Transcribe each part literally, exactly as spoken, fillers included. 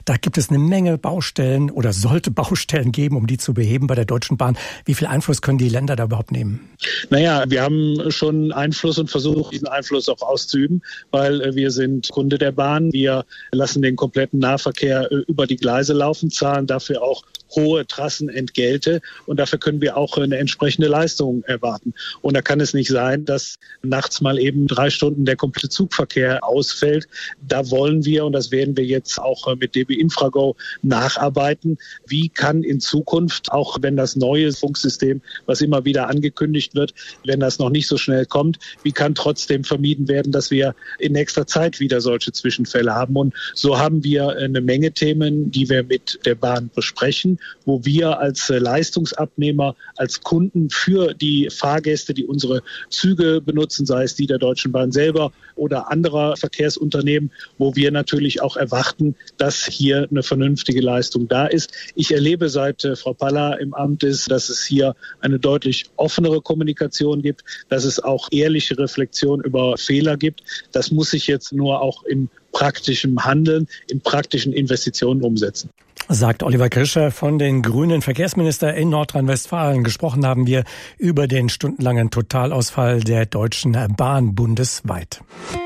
Da gibt es eine Menge Baustellen oder sollte Baustellen geben, um die zu beheben bei der Deutschen Bahn. Wie viel Einfluss können die Länder da überhaupt nehmen? Naja, wir haben schon Einfluss und versuchen, diesen Einfluss auch auszuüben, weil wir sind Kunde der Bahn. Wir lassen den kompletten Nahverkehr über die Gleise laufen, zahlen dafür auch hohe Trassenentgelte und dafür können wir auch eine entsprechende Leistung erwarten. Und da kann es nicht sein, dass nachts mal eben drei Stunden der komplette Zugverkehr ausfällt. Da wollen wir, und das werden wir jetzt auch mit D B Infrago nacharbeiten, wie kann in Zukunft, auch wenn das neue Funksystem, was immer wieder angekündigt wird, wenn das noch nicht so schnell kommt, wie kann trotzdem vermieden werden, dass wir in nächster Zeit wieder solche Zwischenfälle haben. Und so haben wir eine Menge Themen, die wir mit der Bahn besprechen, wo wir als Leistungsabnehmer, als Kunden für die Fahrgäste, die unsere Züge benutzen, sei es die der Deutschen Bahn selber oder anderer Verkehrsunternehmen, wo wir natürlich auch erwarten, dass hier eine vernünftige Leistung da ist. Ich erlebe, seit äh, Frau Palla im Amt ist, dass es hier eine deutlich offenere Kommunikation gibt, dass es auch ehrliche Reflexion über Fehler gibt. Das muss sich jetzt nur auch in praktischem Handeln, in praktischen Investitionen umsetzen. Sagt Oliver Grischer von den Grünen. Verkehrsminister in Nordrhein-Westfalen. Gesprochen haben wir über den stundenlangen Totalausfall der Deutschen Bahn bundesweit.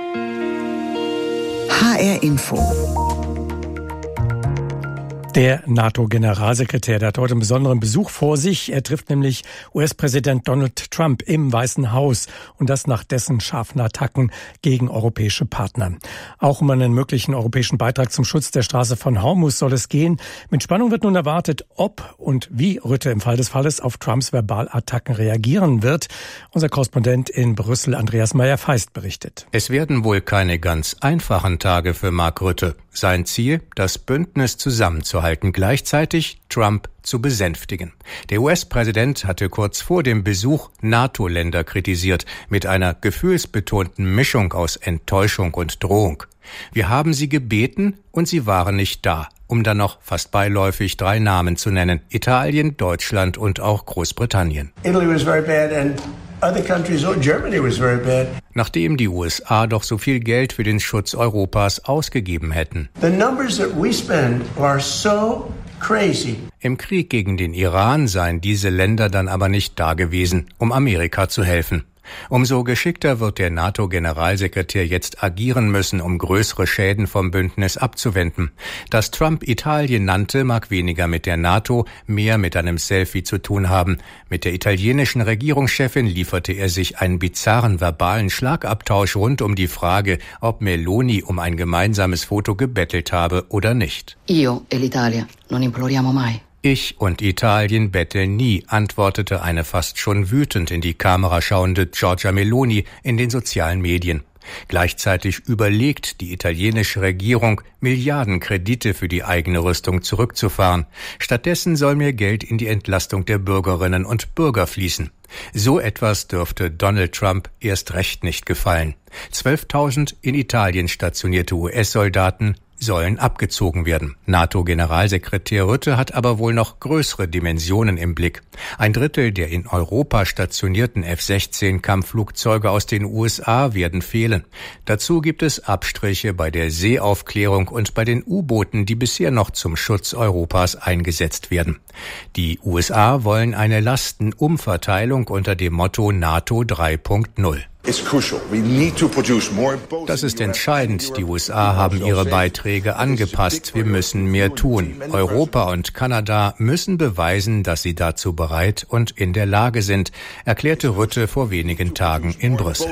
H R Info. Der NATO-Generalsekretär, der hat heute einen besonderen Besuch vor sich. Er trifft nämlich U S-Präsident Donald Trump im Weißen Haus und das nach dessen scharfen Attacken gegen europäische Partner. Auch um einen möglichen europäischen Beitrag zum Schutz der Straße von Hormuz soll es gehen. Mit Spannung wird nun erwartet, ob und wie Rutte im Fall des Falles auf Trumps Verbalattacken reagieren wird. Unser Korrespondent in Brüssel, Andreas Meyer-Feist, berichtet. Es werden wohl keine ganz einfachen Tage für Mark Rutte. Sein Ziel, das Bündnis zusammenzuhalten, gleichzeitig Trump zu besänftigen. Der U S-Präsident hatte kurz vor dem Besuch NATO-Länder kritisiert, mit einer gefühlsbetonten Mischung aus Enttäuschung und Drohung. Wir haben sie gebeten und sie waren nicht da, um dann noch fast beiläufig drei Namen zu nennen: Italien, Deutschland und auch Großbritannien. Italy was very bad and other countries, oh, Germany was very bad. Nachdem die U S A doch so viel Geld für den Schutz Europas ausgegeben hätten. The numbers that we spend are so crazy. Im Krieg gegen den Iran seien diese Länder dann aber nicht da gewesen, um Amerika zu helfen. Umso geschickter wird der NATO-Generalsekretär jetzt agieren müssen, um größere Schäden vom Bündnis abzuwenden. Dass Trump Italien nannte, mag weniger mit der NATO, mehr mit einem Selfie zu tun haben. Mit der italienischen Regierungschefin lieferte er sich einen bizarren verbalen Schlagabtausch rund um die Frage, ob Meloni um ein gemeinsames Foto gebettelt habe oder nicht. Io e l'Italia non imploriamo mai. Ich und Italien betteln nie, antwortete eine fast schon wütend in die Kamera schauende Giorgia Meloni in den sozialen Medien. Gleichzeitig überlegt die italienische Regierung, Milliardenkredite für die eigene Rüstung zurückzufahren. Stattdessen soll mehr Geld in die Entlastung der Bürgerinnen und Bürger fließen. So etwas dürfte Donald Trump erst recht nicht gefallen. zwölftausend in Italien stationierte U S-Soldaten sollen abgezogen werden. NATO-Generalsekretär Rutte hat aber wohl noch größere Dimensionen im Blick. Ein Drittel der in Europa stationierten F sechzehn Kampfflugzeuge aus den U S A werden fehlen. Dazu gibt es Abstriche bei der Seeaufklärung und bei den U-Booten, die bisher noch zum Schutz Europas eingesetzt werden. Die U S A wollen eine Lastenumverteilung unter dem Motto NATO drei Punkt null. Das ist entscheidend. Die U S A haben ihre Beiträge angepasst. Wir müssen mehr tun. Europa und Kanada müssen beweisen, dass sie dazu bereit und in der Lage sind, erklärte Rutte vor wenigen Tagen in Brüssel.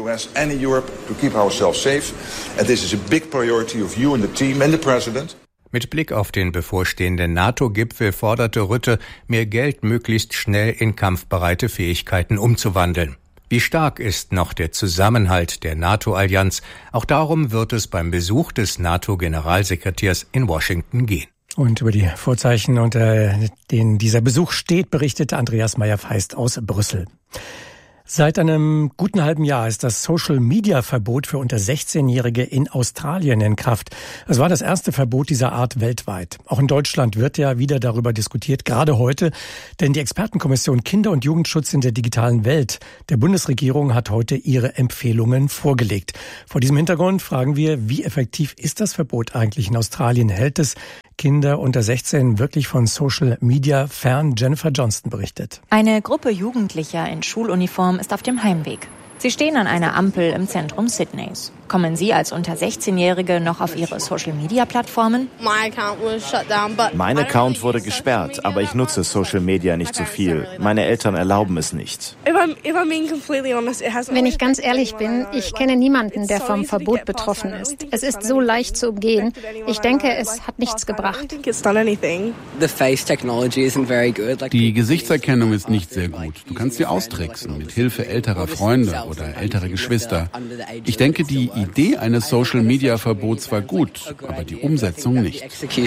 Mit Blick auf den bevorstehenden NATO-Gipfel forderte Rutte, mehr Geld möglichst schnell in kampfbereite Fähigkeiten umzuwandeln. Wie stark ist noch der Zusammenhalt der NATO-Allianz? Auch darum wird es beim Besuch des NATO-Generalsekretärs in Washington gehen. Und über die Vorzeichen, unter denen dieser Besuch steht, berichtete Andreas Meyer-Feist aus Brüssel. Seit einem guten halben Jahr ist das Social-Media-Verbot für unter sechzehnjährige in Australien in Kraft. Es war das erste Verbot dieser Art weltweit. Auch in Deutschland wird ja wieder darüber diskutiert, gerade heute, denn die Expertenkommission Kinder- und Jugendschutz in der digitalen Welt der Bundesregierung hat heute ihre Empfehlungen vorgelegt. Vor diesem Hintergrund fragen wir, wie effektiv ist das Verbot eigentlich in Australien? Hält es Kinder unter sechzehn wirklich von Social Media fern? Jennifer Johnston berichtet. Eine Gruppe Jugendlicher in Schuluniform ist auf dem Heimweg. Sie stehen an einer Ampel im Zentrum Sydneys. Kommen Sie als unter sechzehnjährige noch auf Ihre Social-Media-Plattformen? Mein Account wurde gesperrt, aber ich nutze Social Media nicht so viel. Meine Eltern erlauben es nicht. Wenn ich ganz ehrlich bin, ich kenne niemanden, der vom Verbot betroffen ist. Es ist so leicht zu umgehen. Ich denke, es hat nichts gebracht. Die Gesichtserkennung ist nicht sehr gut. Du kannst sie austricksen mit Hilfe älterer Freunde oder älterer Geschwister. Ich denke, die Idee eines Social-Media-Verbots war gut, aber die Umsetzung nicht.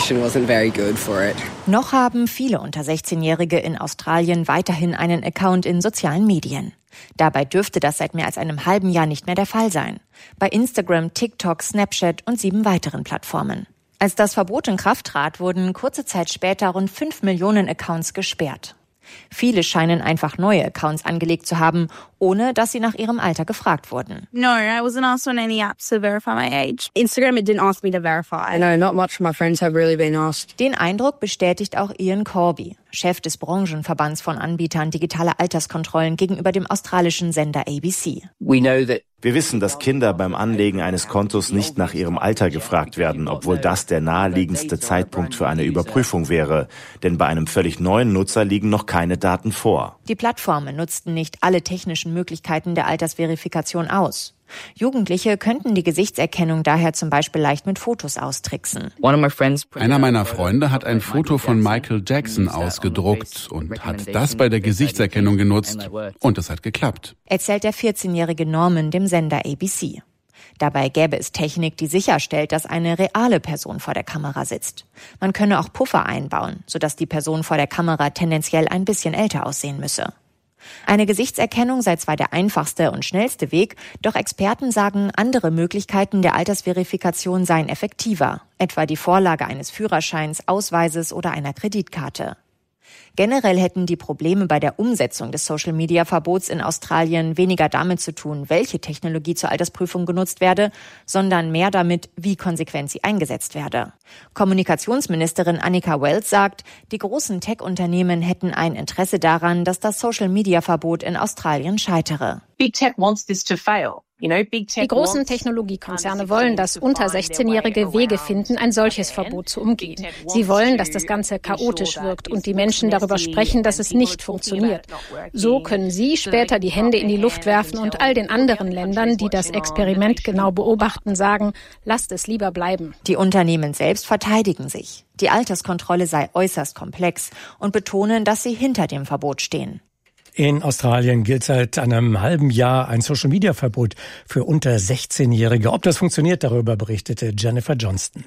Noch haben viele unter sechzehnjährige in Australien weiterhin einen Account in sozialen Medien. Dabei dürfte das seit mehr als einem halben Jahr nicht mehr der Fall sein. Bei Instagram, TikTok, Snapchat und sieben weiteren Plattformen. Als das Verbot in Kraft trat, wurden kurze Zeit später rund fünf Millionen Accounts gesperrt. Viele scheinen einfach neue Accounts angelegt zu haben, ohne dass sie nach ihrem Alter gefragt wurden. No, I wasn't asked on any apps to verify my age. Instagram, it didn't ask me to verify. No, not much of my friends have really been asked. Den Eindruck bestätigt auch Ian Corby, Chef des Branchenverbands von Anbietern digitaler Alterskontrollen gegenüber dem australischen Sender A B C. We know that Wir wissen, dass Kinder beim Anlegen eines Kontos nicht nach ihrem Alter gefragt werden, obwohl das der naheliegendste Zeitpunkt für eine Überprüfung wäre. Denn bei einem völlig neuen Nutzer liegen noch keine Daten vor. Die Plattformen nutzten nicht alle technischen Möglichkeiten der Altersverifikation aus. Jugendliche könnten die Gesichtserkennung daher zum Beispiel leicht mit Fotos austricksen. Einer meiner Freunde hat ein Foto von Michael Jackson ausgedruckt und hat das bei der Gesichtserkennung genutzt und es hat geklappt. Erzählt der vierzehnjährige Norman dem Sender A B C. Dabei gäbe es Technik, die sicherstellt, dass eine reale Person vor der Kamera sitzt. Man könne auch Puffer einbauen, sodass die Person vor der Kamera tendenziell ein bisschen älter aussehen müsse. Eine Gesichtserkennung sei zwar der einfachste und schnellste Weg, doch Experten sagen, andere Möglichkeiten der Altersverifikation seien effektiver, etwa die Vorlage eines Führerscheins, Ausweises oder einer Kreditkarte. Generell hätten die Probleme bei der Umsetzung des Social-Media-Verbots in Australien weniger damit zu tun, welche Technologie zur Altersprüfung genutzt werde, sondern mehr damit, wie konsequent sie eingesetzt werde. Kommunikationsministerin Annika Wells sagt, die großen Tech-Unternehmen hätten ein Interesse daran, dass das Social-Media-Verbot in Australien scheitere. Big Tech wants this to fail. Die großen Technologiekonzerne wollen, dass unter sechzehnjährige Wege finden, ein solches Verbot zu umgehen. Sie wollen, dass das Ganze chaotisch wirkt und die Menschen darüber sprechen, dass es nicht funktioniert. So können sie später die Hände in die Luft werfen und all den anderen Ländern, die das Experiment genau beobachten, sagen, lasst es lieber bleiben. Die Unternehmen selbst verteidigen sich. Die Alterskontrolle sei äußerst komplex und betonen, dass sie hinter dem Verbot stehen. In Australien gilt seit einem halben Jahr ein Social-Media-Verbot für unter sechzehnjährige. Ob das funktioniert, darüber berichtete Jennifer Johnston.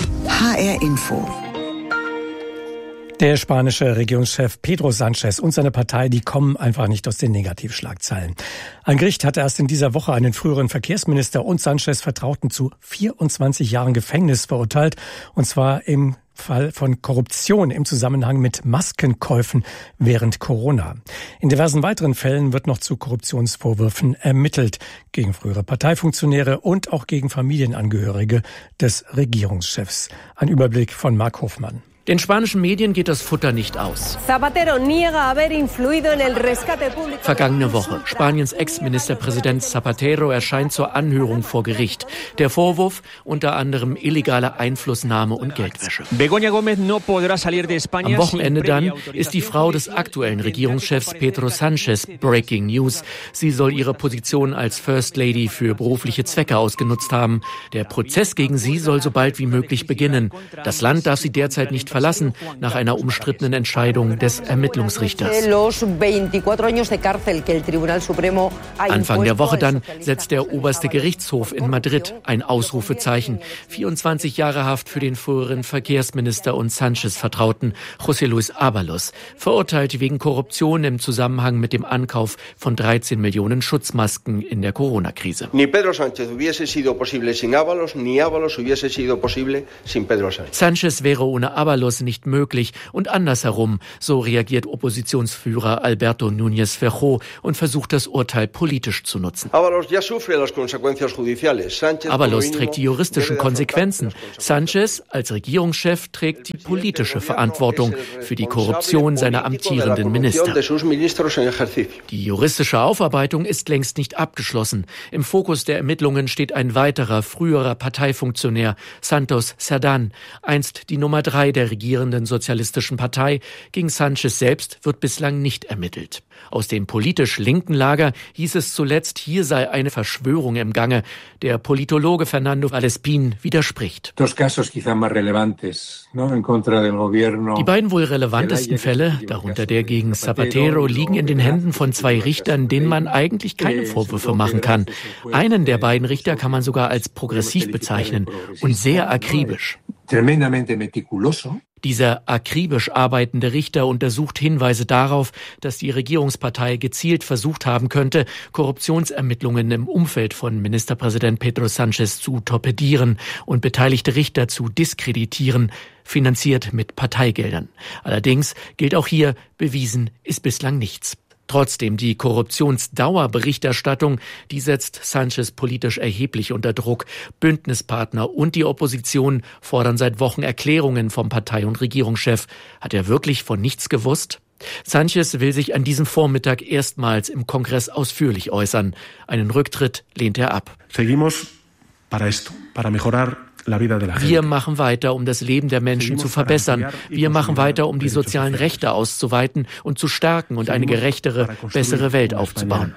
H R Info. Der spanische Regierungschef Pedro Sánchez und seine Partei, die kommen einfach nicht aus den Negativschlagzeilen. Ein Gericht hatte erst in dieser Woche einen früheren Verkehrsminister und Sánchez Vertrauten zu vierundzwanzig Jahren Gefängnis verurteilt, und zwar im Fall von Korruption im Zusammenhang mit Maskenkäufen während Corona. In diversen weiteren Fällen wird noch zu Korruptionsvorwürfen ermittelt, gegen frühere Parteifunktionäre und auch gegen Familienangehörige des Regierungschefs. Ein Überblick von Marc Hofmann. Den spanischen Medien geht das Futter nicht aus. Vergangene Woche. Spaniens Ex-Ministerpräsident Zapatero erscheint zur Anhörung vor Gericht. Der Vorwurf unter anderem illegale Einflussnahme und Geldwäsche. Am Wochenende dann ist die Frau des aktuellen Regierungschefs Pedro Sánchez Breaking News. Sie soll ihre Position als First Lady für berufliche Zwecke ausgenutzt haben. Der Prozess gegen sie soll so bald wie möglich beginnen. Das Land darf sie derzeit nicht verlassen, nach einer umstrittenen Entscheidung des Ermittlungsrichters. Anfang der Woche dann setzt der oberste Gerichtshof in Madrid ein Ausrufezeichen. vierundzwanzig Jahre Haft für den früheren Verkehrsminister und Sánchez-Vertrauten José Luis Ábalos, verurteilt wegen Korruption im Zusammenhang mit dem Ankauf von dreizehn Millionen Schutzmasken in der Corona-Krise. Ni Pedro Sánchez hubiese sido posible sin Ábalos, ni Ábalos hubiese sido posible sin Pedro Sánchez. Sánchez wäre ohne Ábalos Morelos nicht möglich und andersherum, so reagiert Oppositionsführer Alberto Núñez Feijóo und versucht das Urteil politisch zu nutzen. Ábalos trägt die juristischen Konsequenzen. Sánchez als Regierungschef trägt die politische Verantwortung für die Korruption seiner amtierenden Minister. Die juristische Aufarbeitung ist längst nicht abgeschlossen. Im Fokus der Ermittlungen steht ein weiterer früherer Parteifunktionär, Santos Cerdán, einst die Nummer drei der regierenden Sozialistischen Partei. Gegen Sánchez selbst wird bislang nicht ermittelt. Aus dem politisch linken Lager hieß es zuletzt, hier sei eine Verschwörung im Gange. Der Politologe Fernando Valdespín widerspricht. Die beiden wohl relevantesten Fälle, darunter der gegen Zapatero, liegen in den Händen von zwei Richtern, denen man eigentlich keine Vorwürfe machen kann. Einen der beiden Richter kann man sogar als progressiv bezeichnen und sehr akribisch. Dieser akribisch arbeitende Richter untersucht Hinweise darauf, dass die Regierungspartei gezielt versucht haben könnte, Korruptionsermittlungen im Umfeld von Ministerpräsident Pedro Sánchez zu torpedieren und beteiligte Richter zu diskreditieren, finanziert mit Parteigeldern. Allerdings gilt auch hier, bewiesen ist bislang nichts. Trotzdem, die Korruptionsdauerberichterstattung, die setzt Sánchez politisch erheblich unter Druck. Bündnispartner und die Opposition fordern seit Wochen Erklärungen vom Partei- und Regierungschef. Hat er wirklich von nichts gewusst? Sánchez will sich an diesem Vormittag erstmals im Kongress ausführlich äußern. Einen Rücktritt lehnt er ab. Seguimos para esto, para mejorar. Wir machen weiter, um das Leben der Menschen zu verbessern. Wir machen weiter, um die sozialen Rechte auszuweiten und zu stärken und eine gerechtere, bessere Welt aufzubauen.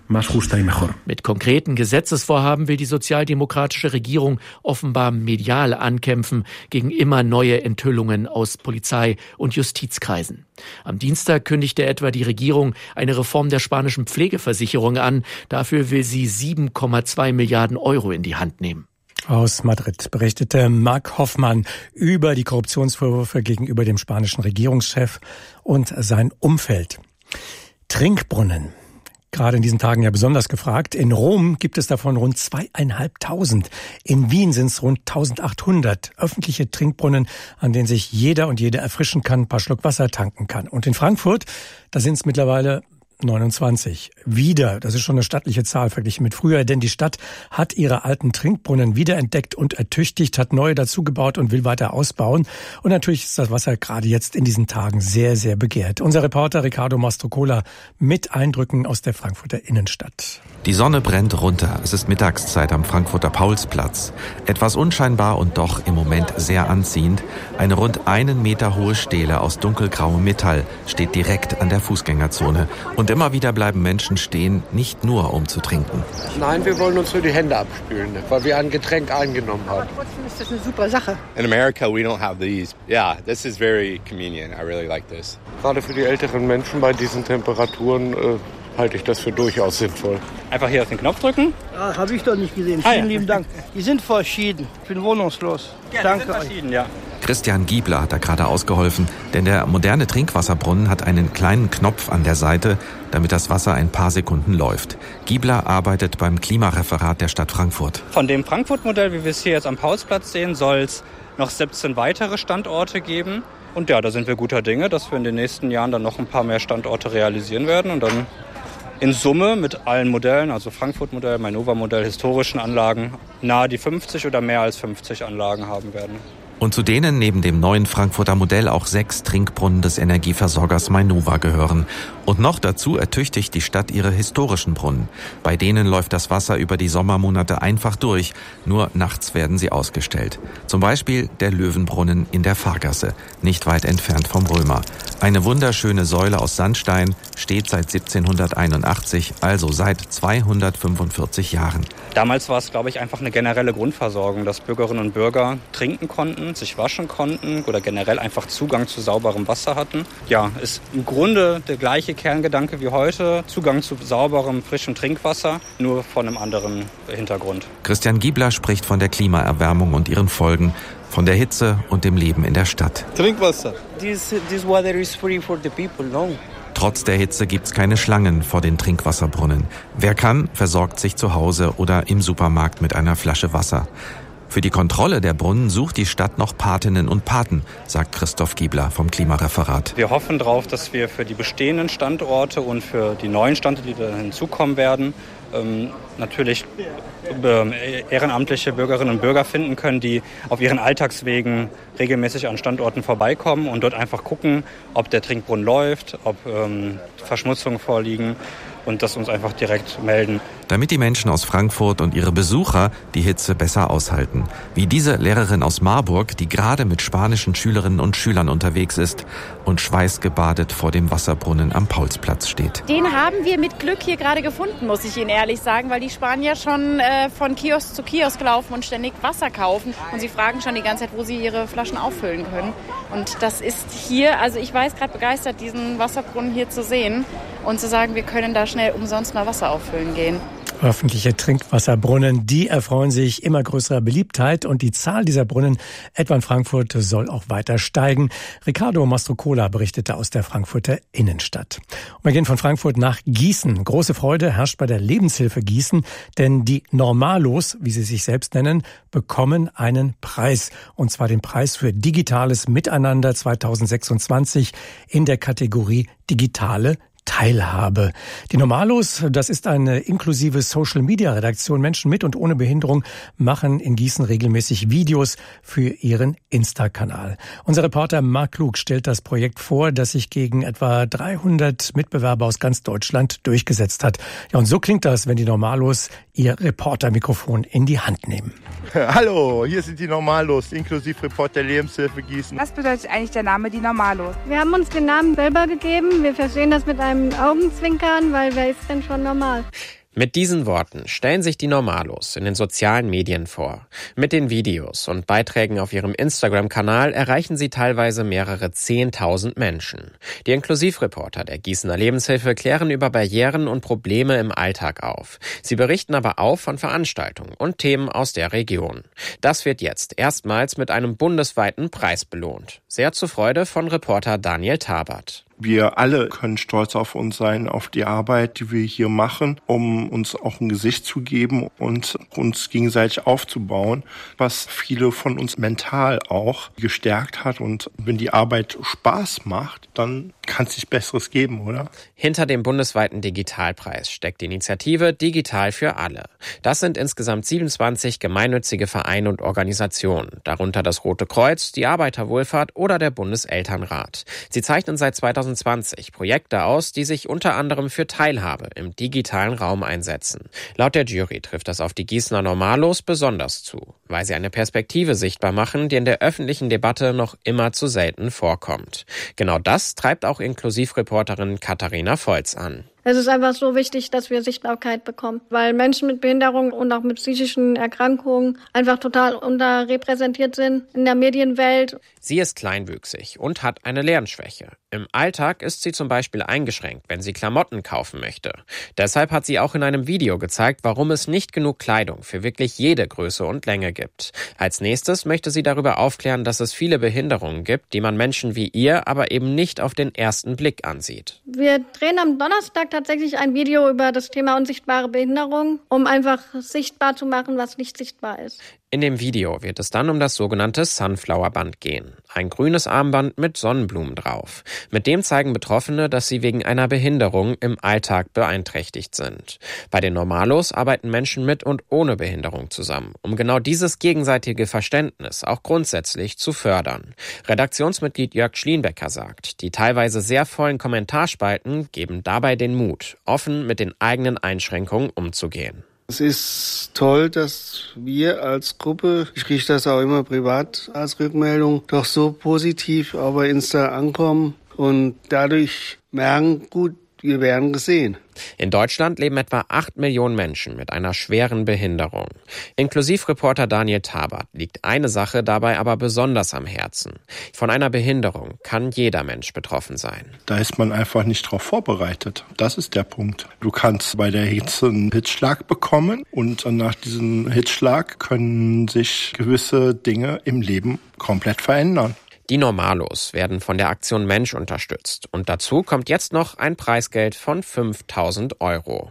Mit konkreten Gesetzesvorhaben will die sozialdemokratische Regierung offenbar medial ankämpfen gegen immer neue Enthüllungen aus Polizei- und Justizkreisen. Am Dienstag kündigte etwa die Regierung eine Reform der spanischen Pflegeversicherung an. Dafür will sie sieben Komma zwei Milliarden Euro in die Hand nehmen. Aus Madrid berichtete Marc Hoffmann über die Korruptionsvorwürfe gegenüber dem spanischen Regierungschef und sein Umfeld. Trinkbrunnen. Gerade in diesen Tagen ja besonders gefragt. In Rom gibt es davon rund zweieinhalbtausend. In Wien sind es rund eintausendachthundert öffentliche Trinkbrunnen, an denen sich jeder und jede erfrischen kann, ein paar Schluck Wasser tanken kann. Und in Frankfurt, da sind es mittlerweile neunundzwanzig. Wieder, das ist schon eine stattliche Zahl verglichen mit früher, denn die Stadt hat ihre alten Trinkbrunnen wiederentdeckt und ertüchtigt, hat neue dazugebaut und will weiter ausbauen. Und natürlich ist das Wasser gerade jetzt in diesen Tagen sehr, sehr begehrt. Unser Reporter Ricardo Mastrocola mit Eindrücken aus der Frankfurter Innenstadt. Die Sonne brennt runter. Es ist Mittagszeit am Frankfurter Paulsplatz. Etwas unscheinbar und doch im Moment sehr anziehend. Eine rund einen Meter hohe Stele aus dunkelgrauem Metall steht direkt an der Fußgängerzone. Und immer wieder bleiben Menschen stehen, nicht nur um zu trinken. Nein, wir wollen uns nur die Hände abspülen, weil wir ein Getränk eingenommen haben. Trotzdem ist das eine super Sache. In America we don't have these. Yeah, this is very convenient. I really like this. Gerade für die älteren Menschen bei diesen Temperaturen äh, halte ich das für durchaus sinnvoll. Einfach hier auf den Knopf drücken? Ah, habe ich doch nicht gesehen. Vielen ah, ja. lieben Dank. Die sind verschieden. Ich bin wohnungslos. Ja, Danke sind verschieden, ja. Christian Giebler hat da gerade ausgeholfen, denn der moderne Trinkwasserbrunnen hat einen kleinen Knopf an der Seite, damit das Wasser ein paar Sekunden läuft. Giebler arbeitet beim Klimareferat der Stadt Frankfurt. Von dem Frankfurt-Modell, wie wir es hier jetzt am Paulsplatz sehen, soll es noch siebzehn weitere Standorte geben. Und ja, da sind wir guter Dinge, dass wir in den nächsten Jahren dann noch ein paar mehr Standorte realisieren werden und dann in Summe mit allen Modellen, also Frankfurt-Modell, Mainova-Modell, historischen Anlagen, nahe die fünfzig oder mehr als fünfzig Anlagen haben werden. Und zu denen neben dem neuen Frankfurter Modell auch sechs Trinkbrunnen des Energieversorgers Mainova gehören. Und noch dazu ertüchtigt die Stadt ihre historischen Brunnen. Bei denen läuft das Wasser über die Sommermonate einfach durch. Nur nachts werden sie ausgestellt. Zum Beispiel der Löwenbrunnen in der Fahrgasse, nicht weit entfernt vom Römer. Eine wunderschöne Säule aus Sandstein, steht seit siebzehnhunderteinundachtzig, also seit zweihundertfünfundvierzig Jahren. Damals war es, glaube ich, einfach eine generelle Grundversorgung, dass Bürgerinnen und Bürger trinken konnten, sich waschen konnten oder generell einfach Zugang zu sauberem Wasser hatten. Ja, ist im Grunde der gleiche Kerngedanke wie heute, Zugang zu sauberem, frischem Trinkwasser, nur von einem anderen Hintergrund. Christian Giebler spricht von der Klimaerwärmung und ihren Folgen, von der Hitze und dem Leben in der Stadt. Trinkwasser. This, this water is free for the people, no? Trotz der Hitze gibt's keine Schlangen vor den Trinkwasserbrunnen. Wer kann, versorgt sich zu Hause oder im Supermarkt mit einer Flasche Wasser. Für die Kontrolle der Brunnen sucht die Stadt noch Patinnen und Paten, sagt Christoph Giebler vom Klimareferat. Wir hoffen darauf, dass wir für die bestehenden Standorte und für die neuen Standorte, die da hinzukommen werden, ähm, natürlich äh, ehrenamtliche Bürgerinnen und Bürger finden können, die auf ihren Alltagswegen regelmäßig an Standorten vorbeikommen und dort einfach gucken, ob der Trinkbrunnen läuft, ob ähm, Verschmutzungen vorliegen und das uns einfach direkt melden. Damit die Menschen aus Frankfurt und ihre Besucher die Hitze besser aushalten. Wie diese Lehrerin aus Marburg, die gerade mit spanischen Schülerinnen und Schülern unterwegs ist und schweißgebadet vor dem Wasserbrunnen am Paulsplatz steht. Den haben wir mit Glück hier gerade gefunden, muss ich Ihnen ehrlich sagen, weil die Spanier schon äh, von Kiosk zu Kiosk laufen und ständig Wasser kaufen. Und sie fragen schon die ganze Zeit, wo sie ihre Flaschen auffüllen können. Und das ist hier, also ich war jetzt gerade begeistert, diesen Wasserbrunnen hier zu sehen und zu sagen, wir können da schnell umsonst mal Wasser auffüllen gehen. Öffentliche Trinkwasserbrunnen, die erfreuen sich immer größerer Beliebtheit und die Zahl dieser Brunnen, etwa in Frankfurt, soll auch weiter steigen. Riccardo Mastrocola berichtete aus der Frankfurter Innenstadt. Und wir gehen von Frankfurt nach Gießen. Große Freude herrscht bei der Lebenshilfe Gießen, denn die Normalos, wie sie sich selbst nennen, bekommen einen Preis. Und zwar den Preis für digitales Miteinander zweitausendsechsundzwanzig in der Kategorie Digitale Teilhabe. Die Normalos, das ist eine inklusive Social-Media-Redaktion. Menschen mit und ohne Behinderung machen in Gießen regelmäßig Videos für ihren Insta-Kanal. Unser Reporter Marc Klug stellt das Projekt vor, das sich gegen etwa dreihundert Mitbewerber aus ganz Deutschland durchgesetzt hat. Ja, und so klingt das, wenn die Normalos ihr Reportermikrofon in die Hand nehmen. Hallo, hier sind die Normalos, inklusive Reporter Lebenshilfe Gießen. Was bedeutet eigentlich der Name die Normalos? Wir haben uns den Namen selber gegeben. Wir verstehen das mit einem Augenzwinkern, weil wer ist denn schon normal? Mit diesen Worten stellen sich die Normalos in den sozialen Medien vor. Mit den Videos und Beiträgen auf ihrem Instagram-Kanal erreichen sie teilweise mehrere zehntausend Menschen. Die Inklusivreporter der Gießener Lebenshilfe klären über Barrieren und Probleme im Alltag auf. Sie berichten aber auch von Veranstaltungen und Themen aus der Region. Das wird jetzt erstmals mit einem bundesweiten Preis belohnt. Sehr zur Freude von Reporter Daniel Tabert. Wir alle können stolz auf uns sein, auf die Arbeit, die wir hier machen, um uns auch ein Gesicht zu geben und uns gegenseitig aufzubauen, was viele von uns mental auch gestärkt hat. Und wenn die Arbeit Spaß macht, dann kann es nicht Besseres geben, oder? Hinter dem bundesweiten Digitalpreis steckt die Initiative Digital für alle. Das sind insgesamt siebenundzwanzig gemeinnützige Vereine und Organisationen, darunter das Rote Kreuz, die Arbeiterwohlfahrt oder der Bundeselternrat. Sie zeichnen seit zweitausendzwanzig Projekte aus, die sich unter anderem für Teilhabe im digitalen Raum einsetzen. Laut der Jury trifft das auf die Gießener Normalos besonders zu, weil sie eine Perspektive sichtbar machen, die in der öffentlichen Debatte noch immer zu selten vorkommt. Genau das treibt auch Inklusivreporterin Katharina Volz an. Es ist einfach so wichtig, dass wir Sichtbarkeit bekommen, weil Menschen mit Behinderung und auch mit psychischen Erkrankungen einfach total unterrepräsentiert sind in der Medienwelt. Sie ist kleinwüchsig und hat eine Lernschwäche. Im Alltag ist sie zum Beispiel eingeschränkt, wenn sie Klamotten kaufen möchte. Deshalb hat sie auch in einem Video gezeigt, warum es nicht genug Kleidung für wirklich jede Größe und Länge gibt. Als nächstes möchte sie darüber aufklären, dass es viele Behinderungen gibt, die man Menschen wie ihr aber eben nicht auf den ersten Blick ansieht. Wir drehen am Donnerstag tatsächlich ein Video über das Thema unsichtbare Behinderung, um einfach sichtbar zu machen, was nicht sichtbar ist. In dem Video wird es dann um das sogenannte Sunflower-Band gehen. Ein grünes Armband mit Sonnenblumen drauf. Mit dem zeigen Betroffene, dass sie wegen einer Behinderung im Alltag beeinträchtigt sind. Bei den Normalos arbeiten Menschen mit und ohne Behinderung zusammen, um genau dieses gegenseitige Verständnis auch grundsätzlich zu fördern. Redaktionsmitglied Jörg Schlienbecker sagt, die teilweise sehr vollen Kommentarspalten geben dabei den Mut, offen mit den eigenen Einschränkungen umzugehen. Es ist toll, dass wir als Gruppe, ich kriege das auch immer privat als Rückmeldung, doch so positiv auch bei Insta ankommen und dadurch merken, gut, wir werden gesehen. In Deutschland leben etwa acht Millionen Menschen mit einer schweren Behinderung. Inklusivreporter Daniel Tabert liegt eine Sache dabei aber besonders am Herzen. Von einer Behinderung kann jeder Mensch betroffen sein. Da ist man einfach nicht drauf vorbereitet. Das ist der Punkt. Du kannst bei der Hitze einen Hitzschlag bekommen und nach diesem Hitzschlag können sich gewisse Dinge im Leben komplett verändern. Die Normalos werden von der Aktion Mensch unterstützt. Und dazu kommt jetzt noch ein Preisgeld von fünftausend Euro.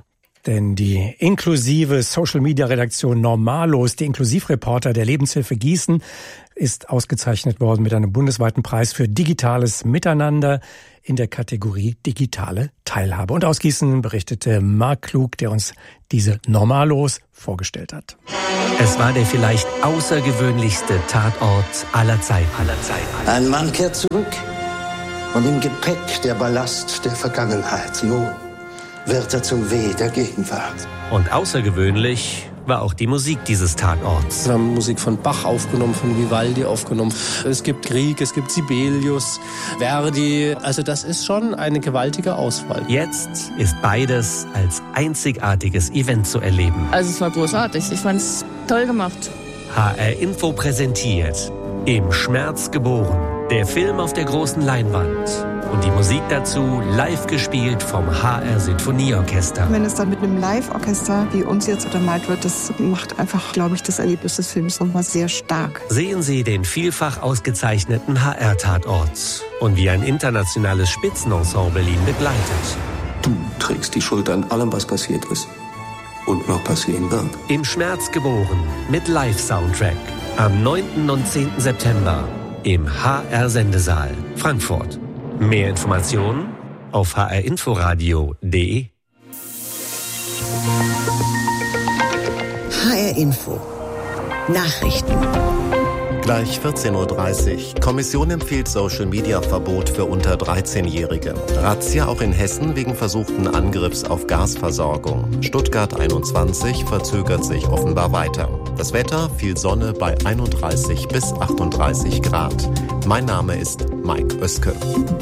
Denn die inklusive Social-Media-Redaktion Normalos, die Inklusivreporter der Lebenshilfe Gießen, ist ausgezeichnet worden mit einem bundesweiten Preis für digitales Miteinander in der Kategorie digitale Teilhabe. Und aus Gießen berichtete Marc Klug, der uns diese Normalos vorgestellt hat. Es war der vielleicht außergewöhnlichste Tatort aller Zeiten. Aller Zeiten. Ein Mann kehrt zurück und im Gepäck der Ballast der Vergangenheit. Nun wird er zum Weh der Gegenwart. Und außergewöhnlich war auch die Musik dieses Tatorts. Wir haben Musik von Bach aufgenommen, von Vivaldi aufgenommen. Es gibt Grieg, es gibt Sibelius, Verdi. Also das ist schon eine gewaltige Auswahl. Jetzt ist beides als einzigartiges Event zu erleben. Also es war großartig. Ich fand es toll gemacht. H R Info präsentiert Im Schmerz geboren. Der Film auf der großen Leinwand. Und die Musik dazu live gespielt vom H R Sinfonieorchester. Wenn es dann mit einem Live-Orchester wie uns jetzt untermalt wird, das macht einfach, glaube ich, das Erlebnis des Films nochmal sehr stark. Sehen Sie den vielfach ausgezeichneten H R-Tatort und wie ein internationales Spitzenensemble ihn begleitet. Du trägst die Schuld an allem, was passiert ist und noch passieren wird. Im Schmerz geboren mit Live-Soundtrack. Am neunten und zehnten September im H R-Sendesaal Frankfurt. Mehr Informationen auf h r inforadio punkt d e. H R Info Nachrichten. Gleich vierzehn Uhr dreißig. Kommission empfiehlt Social-Media-Verbot für unter dreizehnjährige. Razzia auch in Hessen wegen versuchten Angriffs auf Gasversorgung. Stuttgart einundzwanzig verzögert sich offenbar weiter. Das Wetter, viel Sonne bei einunddreißig bis achtunddreißig Grad. Mein Name ist Mike Oeske.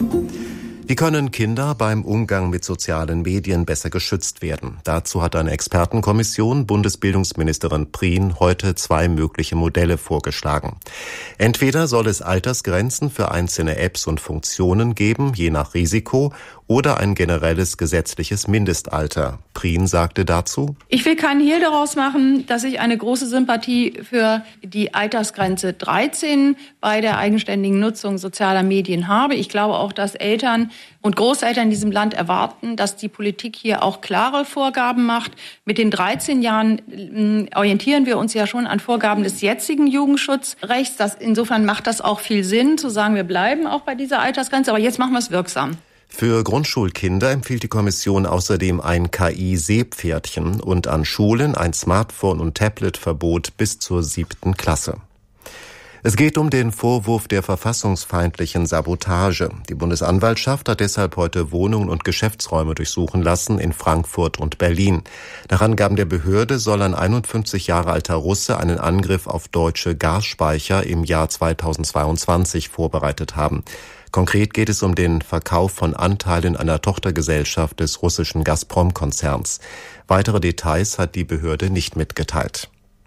Wie können Kinder beim Umgang mit sozialen Medien besser geschützt werden? Dazu hat eine Expertenkommission Bundesbildungsministerin Prien heute zwei mögliche Modelle vorgeschlagen. Entweder soll es Altersgrenzen für einzelne Apps und Funktionen geben, je nach Risiko, oder ein generelles gesetzliches Mindestalter. Prien sagte dazu: Ich will keinen Hehl daraus machen, dass ich eine große Sympathie für die Altersgrenze dreizehn bei der eigenständigen Nutzung sozialer Medien habe. Ich glaube auch, dass Eltern und Großeltern in diesem Land erwarten, dass die Politik hier auch klare Vorgaben macht. Mit den dreizehn Jahren äh, orientieren wir uns ja schon an Vorgaben des jetzigen Jugendschutzrechts. Das, insofern macht das auch viel Sinn, zu sagen, wir bleiben auch bei dieser Altersgrenze. Aber jetzt machen wir es wirksam. Für Grundschulkinder empfiehlt die Kommission außerdem ein K I-Seepferdchen und an Schulen ein Smartphone- und Tablet-Verbot bis zur siebten Klasse. Es geht um den Vorwurf der verfassungsfeindlichen Sabotage. Die Bundesanwaltschaft hat deshalb heute Wohnungen und Geschäftsräume durchsuchen lassen in Frankfurt und Berlin. Nach Angaben der Behörde soll ein einundfünfzig Jahre alter Russe einen Angriff auf deutsche Gasspeicher im Jahr zweitausendzweiundzwanzig vorbereitet haben. Konkret geht es um den Verkauf von Anteilen einer Tochtergesellschaft des russischen Gazprom-Konzerns. Weitere Details hat die Behörde nicht mitgeteilt.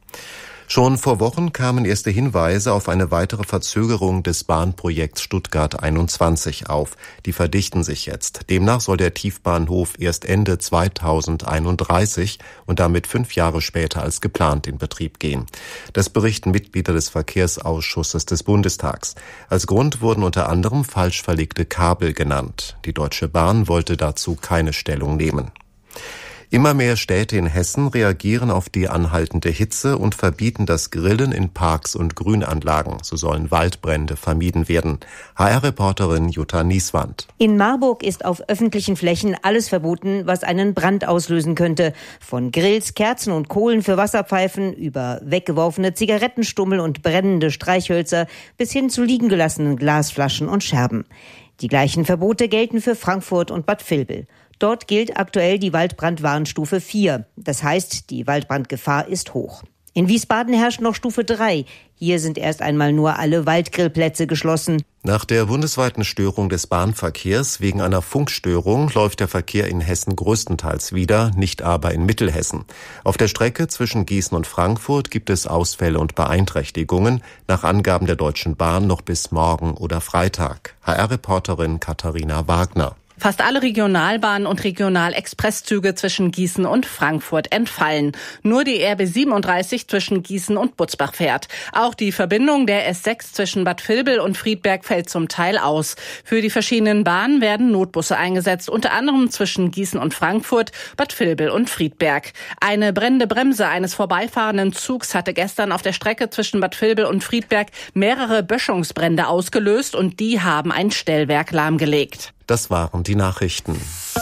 Schon vor Wochen kamen erste Hinweise auf eine weitere Verzögerung des Bahnprojekts Stuttgart einundzwanzig auf. Die verdichten sich jetzt. Demnach soll der Tiefbahnhof erst Ende zweitausendeinunddreißig und damit fünf Jahre später als geplant in Betrieb gehen. Das berichten Mitglieder des Verkehrsausschusses des Bundestags. Als Grund wurden unter anderem falsch verlegte Kabel genannt. Die Deutsche Bahn wollte dazu keine Stellung nehmen. Immer mehr Städte in Hessen reagieren auf die anhaltende Hitze und verbieten das Grillen in Parks und Grünanlagen. So sollen Waldbrände vermieden werden. H R-Reporterin Jutta Nieswand. In Marburg ist auf öffentlichen Flächen alles verboten, was einen Brand auslösen könnte. Von Grills, Kerzen und Kohlen für Wasserpfeifen über weggeworfene Zigarettenstummel und brennende Streichhölzer bis hin zu liegen gelassenen Glasflaschen und Scherben. Die gleichen Verbote gelten für Frankfurt und Bad Vilbel. Dort gilt aktuell die Waldbrandwarnstufe vier. Das heißt, die Waldbrandgefahr ist hoch. In Wiesbaden herrscht noch Stufe drei. Hier sind erst einmal nur alle Waldgrillplätze geschlossen. Nach der bundesweiten Störung des Bahnverkehrs wegen einer Funkstörung läuft der Verkehr in Hessen größtenteils wieder, nicht aber in Mittelhessen. Auf der Strecke zwischen Gießen und Frankfurt gibt es Ausfälle und Beeinträchtigungen, nach Angaben der Deutschen Bahn noch bis morgen oder Freitag. H R-Reporterin Katharina Wagner. Fast alle Regionalbahnen und Regional-Expresszüge zwischen Gießen und Frankfurt entfallen. Nur die R B siebenunddreißig zwischen Gießen und Butzbach fährt. Auch die Verbindung der S sechs zwischen Bad Vilbel und Friedberg fällt zum Teil aus. Für die verschiedenen Bahnen werden Notbusse eingesetzt, unter anderem zwischen Gießen und Frankfurt, Bad Vilbel und Friedberg. Eine brennende Bremse eines vorbeifahrenden Zugs hatte gestern auf der Strecke zwischen Bad Vilbel und Friedberg mehrere Böschungsbrände ausgelöst und die haben ein Stellwerk lahmgelegt. Das waren die Nachrichten.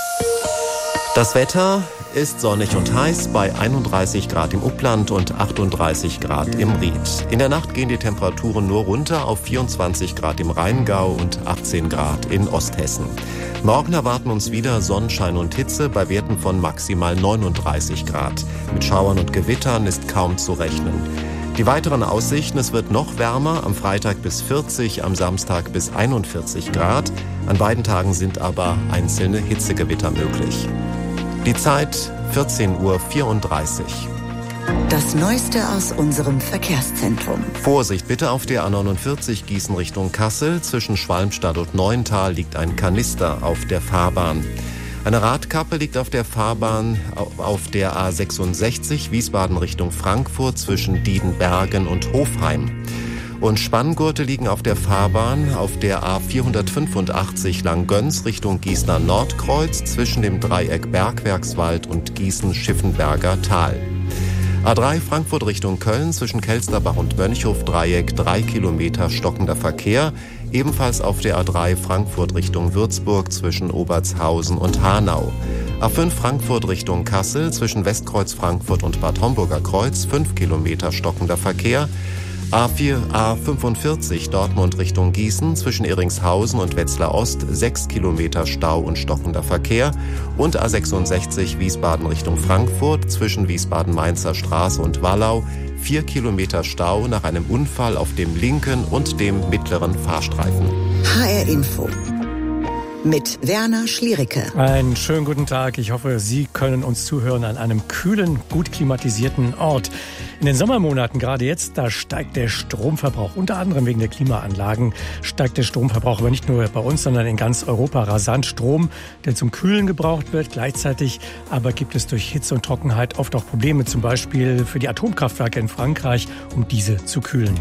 Das Wetter ist sonnig und heiß bei einunddreißig Grad im Upland und achtunddreißig Grad im Ried. In der Nacht gehen die Temperaturen nur runter auf vierundzwanzig Grad im Rheingau und achtzehn Grad in Osthessen. Morgen erwarten uns wieder Sonnenschein und Hitze bei Werten von maximal neununddreißig Grad. Mit Schauern und Gewittern ist kaum zu rechnen. Die weiteren Aussichten: Es wird noch wärmer, am Freitag bis vierzig, am Samstag bis einundvierzig Grad. An beiden Tagen sind aber einzelne Hitzegewitter möglich. Die Zeit vierzehn Uhr vierunddreißig. Das Neueste aus unserem Verkehrszentrum. Vorsicht bitte auf der A neunundvierzig Gießen Richtung Kassel. Zwischen Schwalmstadt und Neuental liegt ein Kanister auf der Fahrbahn. Eine Radkappe liegt auf der Fahrbahn auf der A sechsundsechzig Wiesbaden Richtung Frankfurt zwischen Diedenbergen und Hofheim. Und Spanngurte liegen auf der Fahrbahn auf der A vierhundertfünfundachtzig Langgöns Richtung Gießener Nordkreuz zwischen dem Dreieck Bergwerkswald und Gießen-Schiffenberger Tal. A drei Frankfurt Richtung Köln zwischen Kelsterbach und Mönchhof Dreieck drei Kilometer stockender Verkehr. Ebenfalls auf der A drei Frankfurt Richtung Würzburg zwischen Obertshausen und Hanau. A fünf Frankfurt Richtung Kassel zwischen Westkreuz Frankfurt und Bad Homburger Kreuz fünf Kilometer stockender Verkehr. A vier, A fünfundvierzig Dortmund Richtung Gießen zwischen Iringshausen und Wetzlar Ost sechs Kilometer Stau und stockender Verkehr und A sechsundsechzig Wiesbaden Richtung Frankfurt zwischen Wiesbaden-Mainzer Straße und Wallau vier Kilometer Stau nach einem Unfall auf dem linken und dem mittleren Fahrstreifen. H R Info mit Werner Schliericke. Einen schönen guten Tag. Ich hoffe, Sie können uns zuhören an einem kühlen, gut klimatisierten Ort. In den Sommermonaten, gerade jetzt, da steigt der Stromverbrauch. Unter anderem wegen der Klimaanlagen steigt der Stromverbrauch, aber nicht nur bei uns, sondern in ganz Europa rasant. Strom, der zum Kühlen gebraucht wird. Gleichzeitig aber gibt es durch Hitze und Trockenheit oft auch Probleme, zum Beispiel für die Atomkraftwerke in Frankreich, um diese zu kühlen.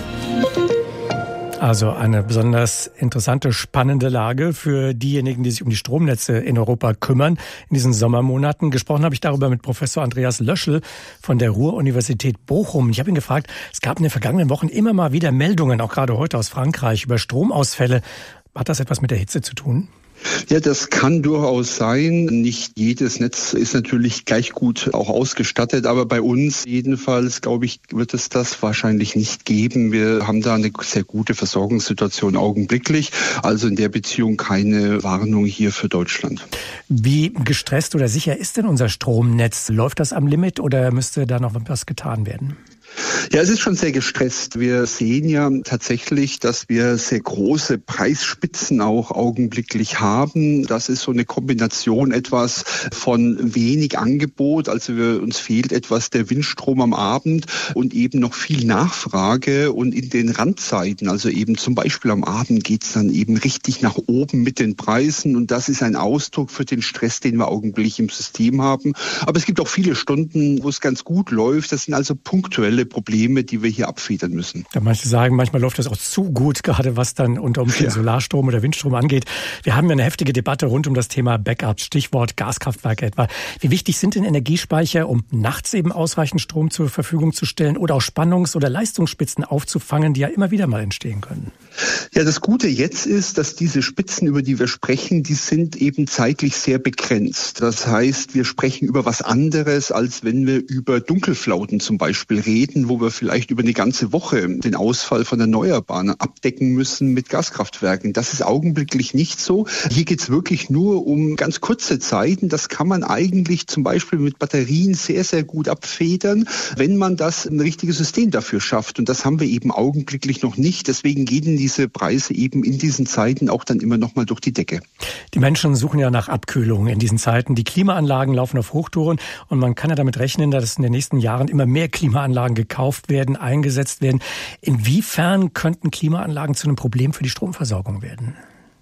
Also eine besonders interessante, spannende Lage für diejenigen, die sich um die Stromnetze in Europa kümmern in diesen Sommermonaten. Gesprochen habe ich darüber mit Professor Andreas Löschel von der Ruhr-Universität Bochum. Ich habe ihn gefragt, es gab in den vergangenen Wochen immer mal wieder Meldungen, auch gerade heute aus Frankreich, über Stromausfälle. Hat das etwas mit der Hitze zu tun? Ja, das kann durchaus sein. Nicht jedes Netz ist natürlich gleich gut auch ausgestattet, aber bei uns jedenfalls, glaube ich, wird es das wahrscheinlich nicht geben. Wir haben da eine sehr gute Versorgungssituation augenblicklich, also in der Beziehung keine Warnung hier für Deutschland. Wie gestresst oder sicher ist denn unser Stromnetz? Läuft das am Limit oder müsste da noch was getan werden? Ja, es ist schon sehr gestresst. Wir sehen ja tatsächlich, dass wir sehr große Preisspitzen auch augenblicklich haben. Das ist so eine Kombination etwas von wenig Angebot, also wir, uns fehlt etwas der Windstrom am Abend und eben noch viel Nachfrage. Und in den Randzeiten, also eben zum Beispiel am Abend, geht's dann eben richtig nach oben mit den Preisen. Und das ist ein Ausdruck für den Stress, den wir augenblicklich im System haben. Aber es gibt auch viele Stunden, wo es ganz gut läuft. Das sind also punktuelle Probleme, die wir hier abfedern müssen. Ja, manche sagen, manchmal läuft das auch zu gut, gerade was dann unter Umständen ja. Solarstrom oder Windstrom angeht. Wir haben ja eine heftige Debatte rund um das Thema Backup, Stichwort Gaskraftwerke etwa. Wie wichtig sind denn Energiespeicher, um nachts eben ausreichend Strom zur Verfügung zu stellen oder auch Spannungs- oder Leistungsspitzen aufzufangen, die ja immer wieder mal entstehen können? Ja, das Gute jetzt ist, dass diese Spitzen, über die wir sprechen, die sind eben zeitlich sehr begrenzt. Das heißt, wir sprechen über was anderes, als wenn wir über Dunkelflauten zum Beispiel reden, wo wir vielleicht über eine ganze Woche den Ausfall von Erneuerbaren abdecken müssen mit Gaskraftwerken. Das ist augenblicklich nicht so. Hier geht es wirklich nur um ganz kurze Zeiten. Das kann man eigentlich zum Beispiel mit Batterien sehr, sehr gut abfedern, wenn man das ein richtiges System dafür schafft. Und das haben wir eben augenblicklich noch nicht. Deswegen gehen diese Preise eben in diesen Zeiten auch dann immer noch mal durch die Decke. Die Menschen suchen ja nach Abkühlung in diesen Zeiten. Die Klimaanlagen laufen auf Hochtouren und man kann ja damit rechnen, dass in den nächsten Jahren immer mehr Klimaanlagen gekauft werden, eingesetzt werden. Inwiefern könnten Klimaanlagen zu einem Problem für die Stromversorgung werden?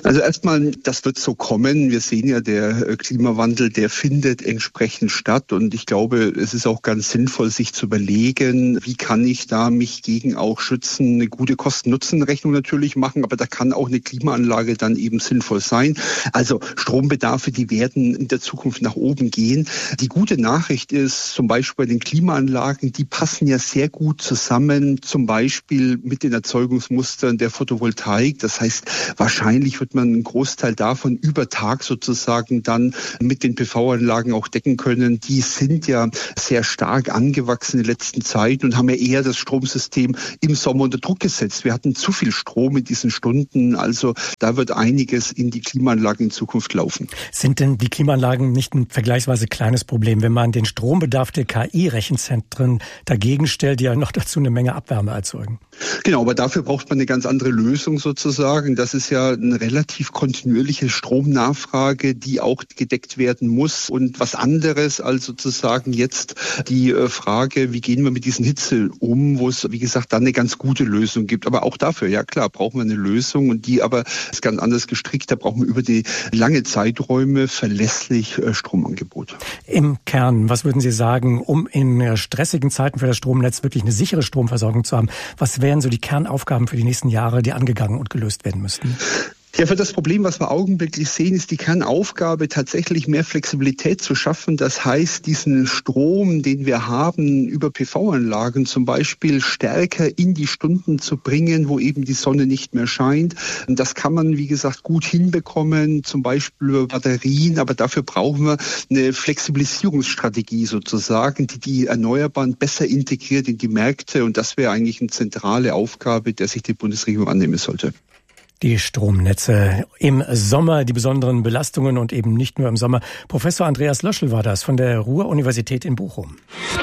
Also erstmal, das wird so kommen. Wir sehen ja, der Klimawandel, der findet entsprechend statt. Und ich glaube, es ist auch ganz sinnvoll, sich zu überlegen, wie kann ich da mich gegen auch schützen, eine gute Kosten-Nutzen-Rechnung natürlich machen. Aber da kann auch eine Klimaanlage dann eben sinnvoll sein. Also Strombedarfe, die werden in der Zukunft nach oben gehen. Die gute Nachricht ist zum Beispiel bei den Klimaanlagen, die passen ja sehr gut zusammen, zum Beispiel mit den Erzeugungsmustern der Photovoltaik. Das heißt, wahrscheinlich wird man einen Großteil davon über Tag sozusagen dann mit den P V-Anlagen auch decken können. Die sind ja sehr stark angewachsen in der letzten Zeit und haben ja eher das Stromsystem im Sommer unter Druck gesetzt. Wir hatten zu viel Strom in diesen Stunden, also da wird einiges in die Klimaanlagen in Zukunft laufen. Sind denn die Klimaanlagen nicht ein vergleichsweise kleines Problem, wenn man den Strombedarf der K I-Rechenzentren dagegen stellt, die ja noch dazu eine Menge Abwärme erzeugen? Genau, aber dafür braucht man eine ganz andere Lösung sozusagen. Das ist ja eine relativ kontinuierliche Stromnachfrage, die auch gedeckt werden muss. Und was anderes als sozusagen jetzt die Frage, wie gehen wir mit diesen Hitze um, wo es, wie gesagt, dann eine ganz gute Lösung gibt. Aber auch dafür, ja klar, brauchen wir eine Lösung und die aber ist ganz anders gestrickt. Da brauchen wir über die lange Zeiträume verlässlich Stromangebot. Im Kern, was würden Sie sagen, um in stressigen Zeiten für das Stromnetz wirklich eine sichere Stromversorgung zu haben? Was wären so die Kernaufgaben für die nächsten Jahre, die angegangen und gelöst werden müssten? Ja, für das Problem, was wir augenblicklich sehen, ist die Kernaufgabe, tatsächlich mehr Flexibilität zu schaffen. Das heißt, diesen Strom, den wir haben über P V-Anlagen zum Beispiel, stärker in die Stunden zu bringen, wo eben die Sonne nicht mehr scheint. Und das kann man, wie gesagt, gut hinbekommen, zum Beispiel über Batterien. Aber dafür brauchen wir eine Flexibilisierungsstrategie sozusagen, die die Erneuerbaren besser integriert in die Märkte. Und das wäre eigentlich eine zentrale Aufgabe, der sich die Bundesregierung annehmen sollte. Die Stromnetze im Sommer, die besonderen Belastungen und eben nicht nur im Sommer. Professor Andreas Löschel war das von der Ruhr-Universität in Bochum.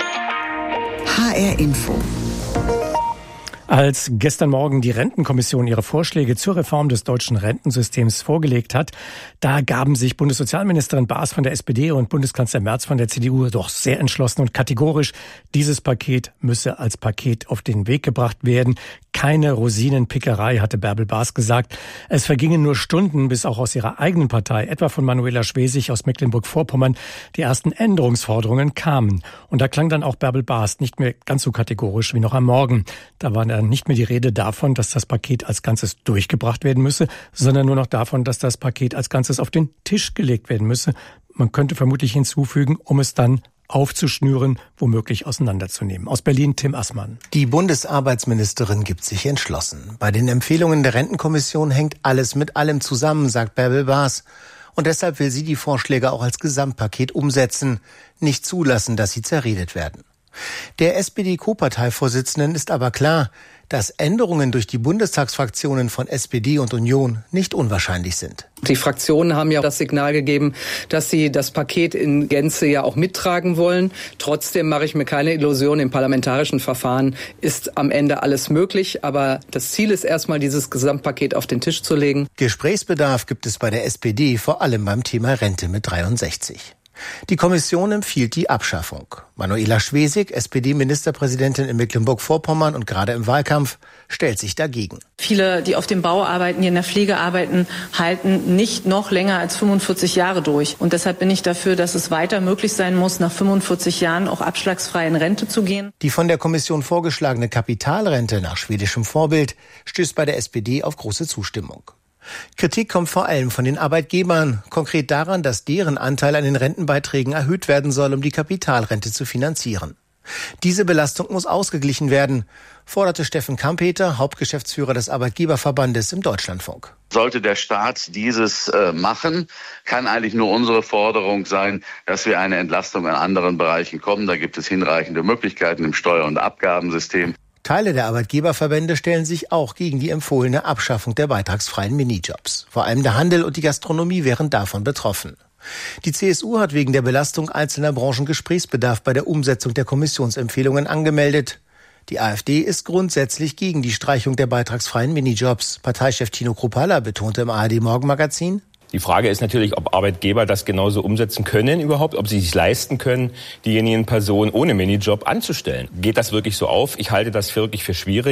H R Info. Als gestern Morgen die Rentenkommission ihre Vorschläge zur Reform des deutschen Rentensystems vorgelegt hat, da gaben sich Bundessozialministerin Baas von der S P D und Bundeskanzler Merz von der C D U doch sehr entschlossen und kategorisch. Dieses Paket müsse als Paket auf den Weg gebracht werden. Keine Rosinenpickerei, hatte Bärbel Baas gesagt. Es vergingen nur Stunden, bis auch aus ihrer eigenen Partei, etwa von Manuela Schwesig aus Mecklenburg-Vorpommern, die ersten Änderungsforderungen kamen. Und da klang dann auch Bärbel Baas nicht mehr ganz so kategorisch wie noch am Morgen. Da war dann nicht mehr die Rede davon, dass das Paket als Ganzes durchgebracht werden müsse, sondern nur noch davon, dass das Paket als Ganzes auf den Tisch gelegt werden müsse. Man könnte vermutlich hinzufügen, um es dann aufzuschnüren, womöglich auseinanderzunehmen. Aus Berlin Tim Assmann. Die Bundesarbeitsministerin gibt sich entschlossen. Bei den Empfehlungen der Rentenkommission hängt alles mit allem zusammen, sagt Bärbel Baas. Und deshalb will sie die Vorschläge auch als Gesamtpaket umsetzen, nicht zulassen, dass sie zerredet werden. Der S P D-Co-Parteivorsitzenden ist aber klar, dass Änderungen durch die Bundestagsfraktionen von S P D und Union nicht unwahrscheinlich sind. Die Fraktionen haben ja das Signal gegeben, dass sie das Paket in Gänze ja auch mittragen wollen. Trotzdem mache ich mir keine Illusion, im parlamentarischen Verfahren ist am Ende alles möglich. Aber das Ziel ist erstmal, dieses Gesamtpaket auf den Tisch zu legen. Gesprächsbedarf gibt es bei der S P D, vor allem beim Thema Rente mit dreiundsechzig. Die Kommission empfiehlt die Abschaffung. Manuela Schwesig, S P D-Ministerpräsidentin in Mecklenburg-Vorpommern und gerade im Wahlkampf, stellt sich dagegen. Viele, die auf dem Bau arbeiten, die in der Pflege arbeiten, halten nicht noch länger als fünfundvierzig Jahre durch. Und deshalb bin ich dafür, dass es weiter möglich sein muss, nach fünfundvierzig Jahren auch abschlagsfrei in Rente zu gehen. Die von der Kommission vorgeschlagene Kapitalrente nach schwedischem Vorbild stößt bei der S P D auf große Zustimmung. Kritik kommt vor allem von den Arbeitgebern, konkret daran, dass deren Anteil an den Rentenbeiträgen erhöht werden soll, um die Kapitalrente zu finanzieren. Diese Belastung muss ausgeglichen werden, forderte Steffen Kampeter, Hauptgeschäftsführer des Arbeitgeberverbandes im Deutschlandfunk. Sollte der Staat dieses äh, machen, kann eigentlich nur unsere Forderung sein, dass wir eine Entlastung in anderen Bereichen kommen. Da gibt es hinreichende Möglichkeiten im Steuer- und Abgabensystem. Teile der Arbeitgeberverbände stellen sich auch gegen die empfohlene Abschaffung der beitragsfreien Minijobs. Vor allem der Handel und die Gastronomie wären davon betroffen. Die C S U hat wegen der Belastung einzelner Branchen Gesprächsbedarf bei der Umsetzung der Kommissionsempfehlungen angemeldet. Die AfD ist grundsätzlich gegen die Streichung der beitragsfreien Minijobs. Parteichef Tino Kruppalla betonte im A R D-Morgenmagazin: Die Frage ist natürlich, ob Arbeitgeber das genauso umsetzen können überhaupt, ob sie sich leisten können, diejenigen Personen ohne Minijob anzustellen. Geht das wirklich so auf? Ich halte das wirklich für schwierig.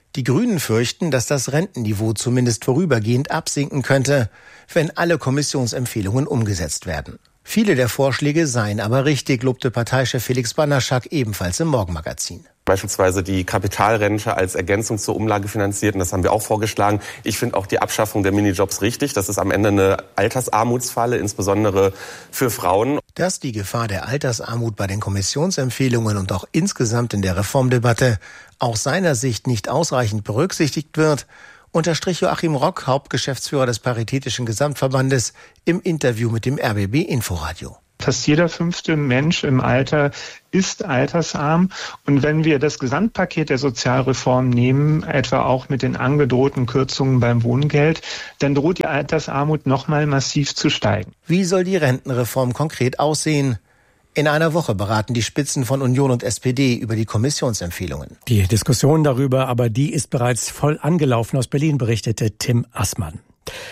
Die Grünen fürchten, dass das Rentenniveau zumindest vorübergehend absinken könnte, wenn alle Kommissionsempfehlungen umgesetzt werden. Viele der Vorschläge seien aber richtig, lobte Parteichef Felix Banderschak ebenfalls im Morgenmagazin. Beispielsweise die Kapitalrente als Ergänzung zur Umlage finanziert, und das haben wir auch vorgeschlagen. Ich finde auch die Abschaffung der Minijobs richtig. Das ist am Ende eine Altersarmutsfalle, insbesondere für Frauen. Dass die Gefahr der Altersarmut bei den Kommissionsempfehlungen und auch insgesamt in der Reformdebatte aus seiner Sicht nicht ausreichend berücksichtigt wird, unterstrich Joachim Rock, Hauptgeschäftsführer des Paritätischen Gesamtverbandes, im Interview mit dem R B B Inforadio. Fast jeder fünfte Mensch im Alter ist altersarm. Und wenn wir das Gesamtpaket der Sozialreform nehmen, etwa auch mit den angedrohten Kürzungen beim Wohngeld, dann droht die Altersarmut nochmal massiv zu steigen. Wie soll die Rentenreform konkret aussehen? In einer Woche beraten die Spitzen von Union und S P D über die Kommissionsempfehlungen. Die Diskussion darüber, aber die ist bereits voll angelaufen. Aus Berlin berichtete Tim Assmann.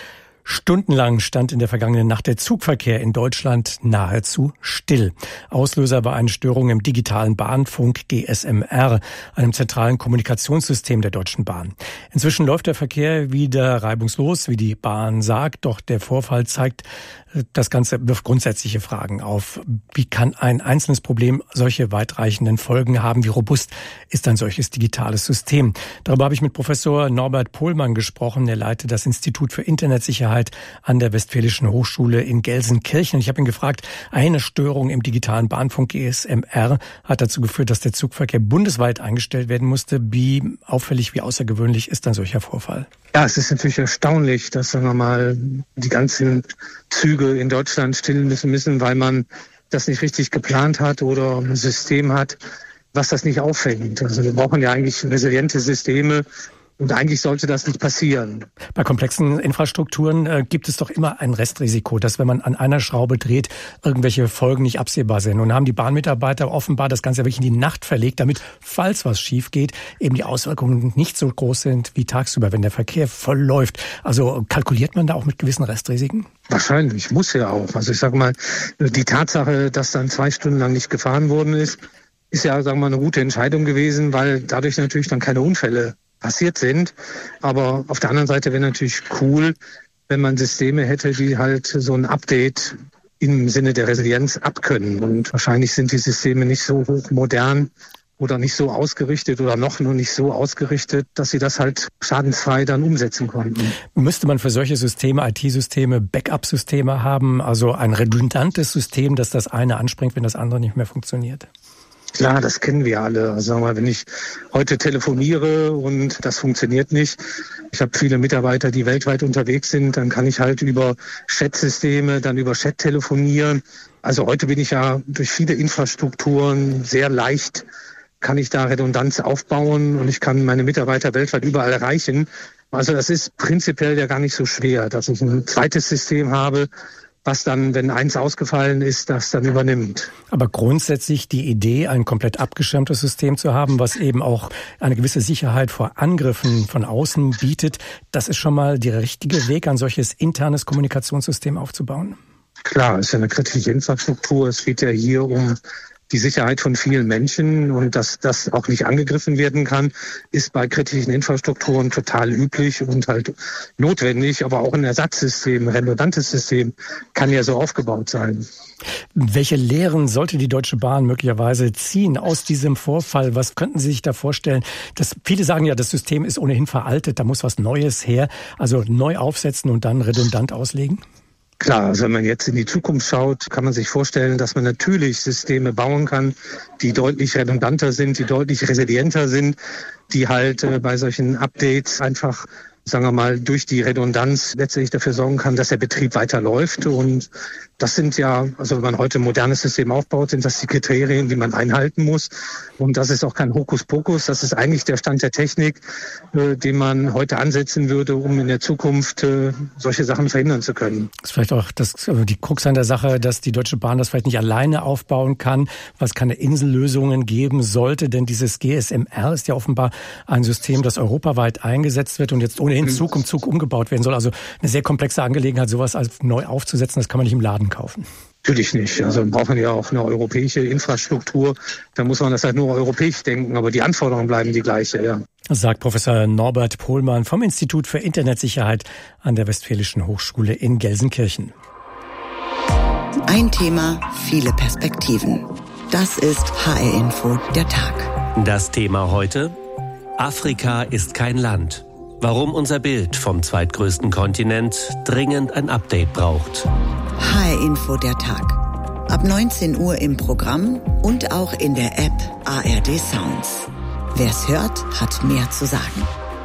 Stundenlang stand in der vergangenen Nacht der Zugverkehr in Deutschland nahezu still. Auslöser war eine Störung im digitalen Bahnfunk G S M R, einem zentralen Kommunikationssystem der Deutschen Bahn. Inzwischen läuft der Verkehr wieder reibungslos, wie die Bahn sagt, doch der Vorfall zeigt, das Ganze wirft grundsätzliche Fragen auf. Wie kann ein einzelnes Problem solche weitreichenden Folgen haben? Wie robust ist ein solches digitales System? Darüber habe ich mit Professor Norbert Pohlmann gesprochen. Er leitet das Institut für Internetsicherheit an der Westfälischen Hochschule in Gelsenkirchen. Ich habe ihn gefragt, eine Störung im digitalen Bahnfunk G S M R hat dazu geführt, dass der Zugverkehr bundesweit eingestellt werden musste. Wie auffällig, wie außergewöhnlich ist ein solcher Vorfall? Ja, es ist natürlich erstaunlich, dass, sagen wir mal, die ganzen Züge in Deutschland still müssen müssen, weil man das nicht richtig geplant hat oder ein System hat, was das nicht auffängt. Also wir brauchen ja eigentlich resiliente Systeme. Und eigentlich sollte das nicht passieren. Bei komplexen Infrastrukturen äh, gibt es doch immer ein Restrisiko, dass wenn man an einer Schraube dreht, irgendwelche Folgen nicht absehbar sind. Und haben die Bahnmitarbeiter offenbar das Ganze wirklich in die Nacht verlegt, damit, falls was schief geht, eben die Auswirkungen nicht so groß sind wie tagsüber, wenn der Verkehr voll läuft. Also kalkuliert man da auch mit gewissen Restrisiken? Wahrscheinlich, muss ja auch. Also ich sage mal, die Tatsache, dass dann zwei Stunden lang nicht gefahren worden ist, ist ja, sagen wir mal, eine gute Entscheidung gewesen, weil dadurch natürlich dann keine Unfälle passiert sind. Aber auf der anderen Seite wäre natürlich cool, wenn man Systeme hätte, die halt so ein Update im Sinne der Resilienz abkönnen. Und wahrscheinlich sind die Systeme nicht so hochmodern oder nicht so ausgerichtet oder noch nur nicht so ausgerichtet, dass sie das halt schadensfrei dann umsetzen konnten. Müsste man für solche Systeme, I T-Systeme, Backup-Systeme haben, also ein redundantes System, dass das eine anspringt, wenn das andere nicht mehr funktioniert? Klar, das kennen wir alle. Also sagen wir mal, wenn ich heute telefoniere und das funktioniert nicht, ich habe viele Mitarbeiter, die weltweit unterwegs sind, dann kann ich halt über Chat-Systeme, dann über Chat telefonieren. Also heute bin ich ja durch viele Infrastrukturen sehr leicht, kann ich da Redundanz aufbauen und ich kann meine Mitarbeiter weltweit überall erreichen. Also das ist prinzipiell ja gar nicht so schwer, dass ich ein zweites System habe, was dann, wenn eins ausgefallen ist, das dann übernimmt. Aber grundsätzlich die Idee, ein komplett abgeschirmtes System zu haben, was eben auch eine gewisse Sicherheit vor Angriffen von außen bietet, das ist schon mal der richtige Weg, ein solches internes Kommunikationssystem aufzubauen? Klar, es ist ja eine kritische Infrastruktur. Es geht ja hier um die Sicherheit von vielen Menschen und dass das auch nicht angegriffen werden kann, ist bei kritischen Infrastrukturen total üblich und halt notwendig. Aber auch ein Ersatzsystem, ein redundantes System kann ja so aufgebaut sein. Welche Lehren sollte die Deutsche Bahn möglicherweise ziehen aus diesem Vorfall? Was könnten Sie sich da vorstellen? Das, viele sagen ja, das System ist ohnehin veraltet, da muss was Neues her. Also neu aufsetzen und dann redundant auslegen? Klar, also wenn man jetzt in die Zukunft schaut, kann man sich vorstellen, dass man natürlich Systeme bauen kann, die deutlich redundanter sind, die deutlich resilienter sind, die halt äh, bei solchen Updates einfach, sagen wir mal, durch die Redundanz letztendlich dafür sorgen kann, dass der Betrieb weiterläuft. Und das sind ja, also wenn man heute ein modernes System aufbaut, sind das die Kriterien, die man einhalten muss. Und das ist auch kein Hokuspokus. Das ist eigentlich der Stand der Technik, äh, den man heute ansetzen würde, um in der Zukunft äh, solche Sachen verhindern zu können. Das ist vielleicht auch das, die Krux an der Sache, dass die Deutsche Bahn das vielleicht nicht alleine aufbauen kann, weil es keine Insellösungen geben sollte. Denn dieses G S M R ist ja offenbar ein System, das europaweit eingesetzt wird und jetzt ohnehin Zug um Zug umgebaut werden soll. Also eine sehr komplexe Angelegenheit, sowas als neu aufzusetzen, das kann man nicht im Laden kaufen. Natürlich nicht. Also wir brauchen ja auch eine europäische Infrastruktur. Da muss man das halt nur europäisch denken, aber die Anforderungen bleiben die gleiche, ja. sagt Professor Norbert Pohlmann vom Institut für Internetsicherheit an der Westfälischen Hochschule in Gelsenkirchen. Ein Thema, viele Perspektiven. Das ist H R Info, der Tag. Das Thema heute: Afrika ist kein Land. Warum unser Bild vom zweitgrößten Kontinent dringend ein Update braucht. H R Info, der Tag. Ab neunzehn Uhr im Programm und auch in der App A R D Sounds. Wer's hört, hat mehr zu sagen.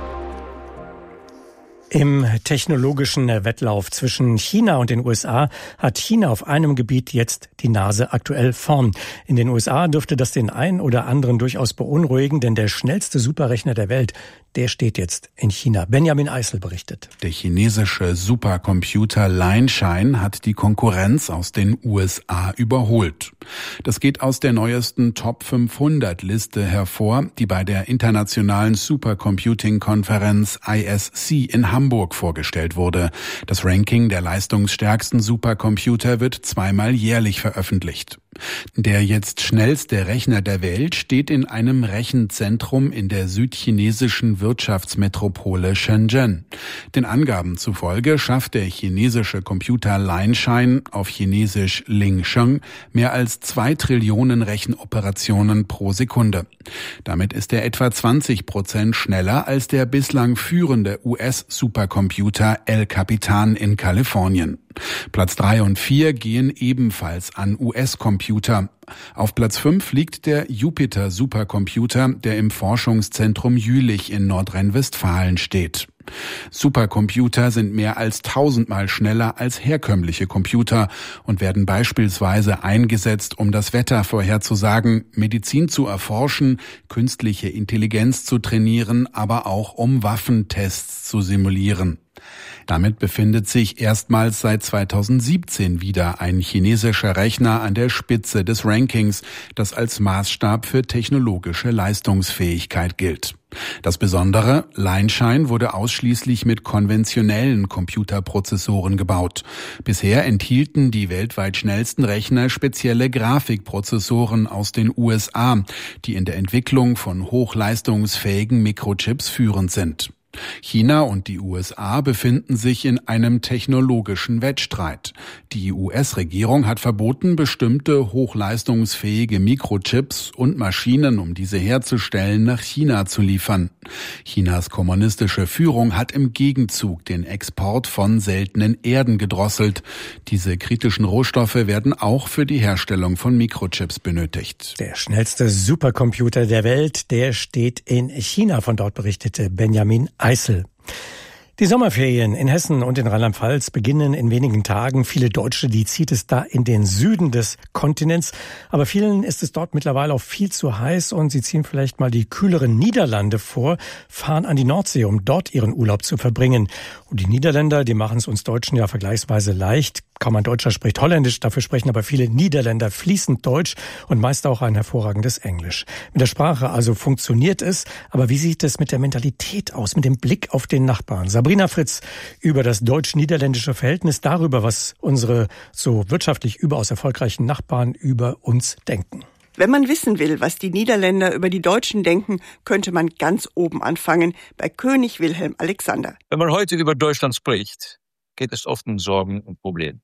Im technologischen Wettlauf zwischen China und den U S A hat China auf einem Gebiet jetzt die Nase aktuell vorn. In den U S A dürfte das den einen oder anderen durchaus beunruhigen, denn der schnellste Superrechner der Welt, der steht jetzt in China. Benjamin Eisel berichtet. Der chinesische Supercomputer Lianshine hat die Konkurrenz aus den U S A überholt. Das geht aus der neuesten Top fünfhundert Liste hervor, die bei der internationalen Supercomputing-Konferenz I S C in Hamburg vorgestellt wurde. Das Ranking der leistungsstärksten Supercomputer wird zweimal jährlich veröffentlicht. Der jetzt schnellste Rechner der Welt steht in einem Rechenzentrum in der südchinesischen Wirtschaftsmetropole Shenzhen. Den Angaben zufolge schafft der chinesische Computer Lianshine, auf Chinesisch Lingsheng, mehr als zwei Trillionen Rechenoperationen pro Sekunde. Damit ist er etwa zwanzig Prozent schneller als der bislang führende U S-Supercomputer El Capitan in Kalifornien. Platz drei und vier gehen ebenfalls an U S-Computer. Auf Platz fünf liegt der Jupiter Supercomputer, der im Forschungszentrum Jülich in Nordrhein-Westfalen steht. Supercomputer sind mehr als tausendmal schneller als herkömmliche Computer und werden beispielsweise eingesetzt, um das Wetter vorherzusagen, Medizin zu erforschen, künstliche Intelligenz zu trainieren, aber auch um Waffentests zu simulieren. Damit befindet sich erstmals seit zweitausendsiebzehn wieder ein chinesischer Rechner an der Spitze des Rankings, das als Maßstab für technologische Leistungsfähigkeit gilt. Das Besondere: Lianshine wurde ausschließlich mit konventionellen Computerprozessoren gebaut. Bisher enthielten die weltweit schnellsten Rechner spezielle Grafikprozessoren aus den U S A, die in der Entwicklung von hochleistungsfähigen Mikrochips führend sind. China und die U S A befinden sich in einem technologischen Wettstreit. Die U S-Regierung hat verboten, bestimmte hochleistungsfähige Mikrochips und Maschinen, um diese herzustellen, nach China zu liefern. Chinas kommunistische Führung hat im Gegenzug den Export von seltenen Erden gedrosselt. Diese kritischen Rohstoffe werden auch für die Herstellung von Mikrochips benötigt. Der schnellste Supercomputer der Welt, der steht in China. Von dort berichtete Benjamin Eisel. Die Sommerferien in Hessen und in Rheinland-Pfalz beginnen in wenigen Tagen. Viele Deutsche, die zieht es da in den Süden des Kontinents. Aber vielen ist es dort mittlerweile auch viel zu heiß und sie ziehen vielleicht mal die kühleren Niederlande vor, fahren an die Nordsee, um dort ihren Urlaub zu verbringen. Und die Niederländer, die machen es uns Deutschen ja vergleichsweise leicht. Kaum ein Deutscher spricht Holländisch, dafür sprechen aber viele Niederländer fließend Deutsch und meist auch ein hervorragendes Englisch. Mit der Sprache also funktioniert es, aber wie sieht es mit der Mentalität aus, mit dem Blick auf den Nachbarn? Sabrina Fritz über das deutsch-niederländische Verhältnis, darüber, was unsere so wirtschaftlich überaus erfolgreichen Nachbarn über uns denken. Wenn man wissen will, was die Niederländer über die Deutschen denken, könnte man ganz oben anfangen, bei König Wilhelm Alexander. Wenn man heute über Deutschland spricht, geht es oft um Sorgen und Probleme.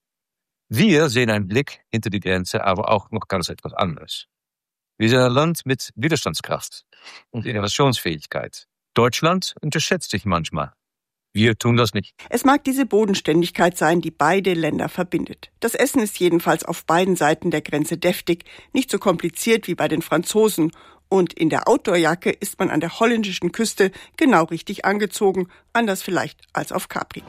Wir sehen einen Blick hinter die Grenze, aber auch noch ganz etwas anderes. Wir sind ein Land mit Widerstandskraft und Innovationsfähigkeit. Deutschland unterschätzt sich manchmal. Wir tun das nicht. Es mag diese Bodenständigkeit sein, die beide Länder verbindet. Das Essen ist jedenfalls auf beiden Seiten der Grenze deftig, nicht so kompliziert wie bei den Franzosen. Und in der Outdoorjacke ist man an der holländischen Küste genau richtig angezogen, anders vielleicht als auf Capri.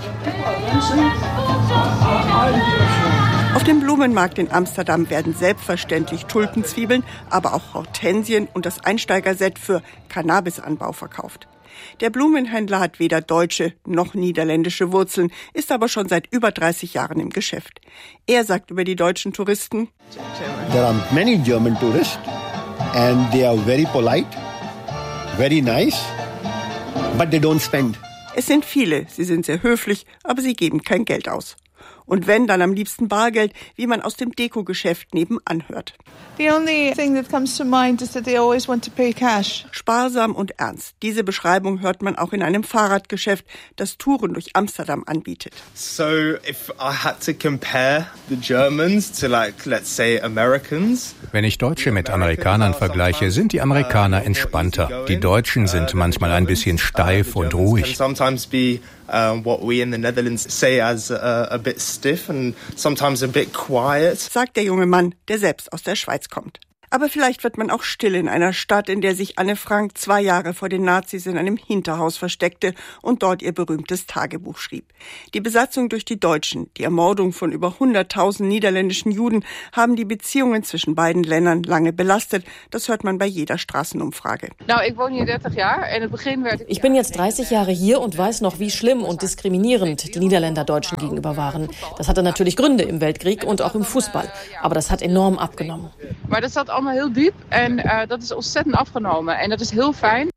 Auf dem Blumenmarkt in Amsterdam werden selbstverständlich Tulpenzwiebeln, aber auch Hortensien und das Einsteigerset für Cannabisanbau verkauft. Der Blumenhändler hat weder deutsche noch niederländische Wurzeln, ist aber schon seit über dreißig Jahren im Geschäft. Er sagt über die deutschen Touristen: There are many German tourists and they are very polite, very nice, but they don't spend. Es sind viele, sie sind sehr höflich, aber sie geben kein Geld aus. Und wenn, dann am liebsten Bargeld, wie man aus dem Dekogeschäft nebenan hört. The only thing that comes to mind is that they always want to pay cash. Sparsam und ernst. Diese Beschreibung hört man auch in einem Fahrradgeschäft, das Touren durch Amsterdam anbietet. So if I had to compare the Germans to like, let's say, Americans. Wenn ich Deutsche mit Amerikanern vergleiche, sind die Amerikaner entspannter. Die Deutschen sind manchmal ein bisschen steif und ruhig. Uh, what we in the Netherlands say as a, a bit stiff and sometimes a bit quiet. Sagt der junge Mann, der selbst aus der Schweiz kommt. Aber vielleicht wird man auch still in einer Stadt, in der sich Anne Frank zwei Jahre vor den Nazis in einem Hinterhaus versteckte und dort ihr berühmtes Tagebuch schrieb. Die Besatzung durch die Deutschen, die Ermordung von über hunderttausend niederländischen Juden haben die Beziehungen zwischen beiden Ländern lange belastet. Das hört man bei jeder Straßenumfrage. Ich bin jetzt dreißig Jahre hier und weiß noch, wie schlimm und diskriminierend die Niederländer Deutschen gegenüber waren. Das hatte natürlich Gründe im Weltkrieg und auch im Fußball. Aber das hat enorm abgenommen. allemaal heel diep en uh, dat is ontzettend afgenomen en dat is heel fijn.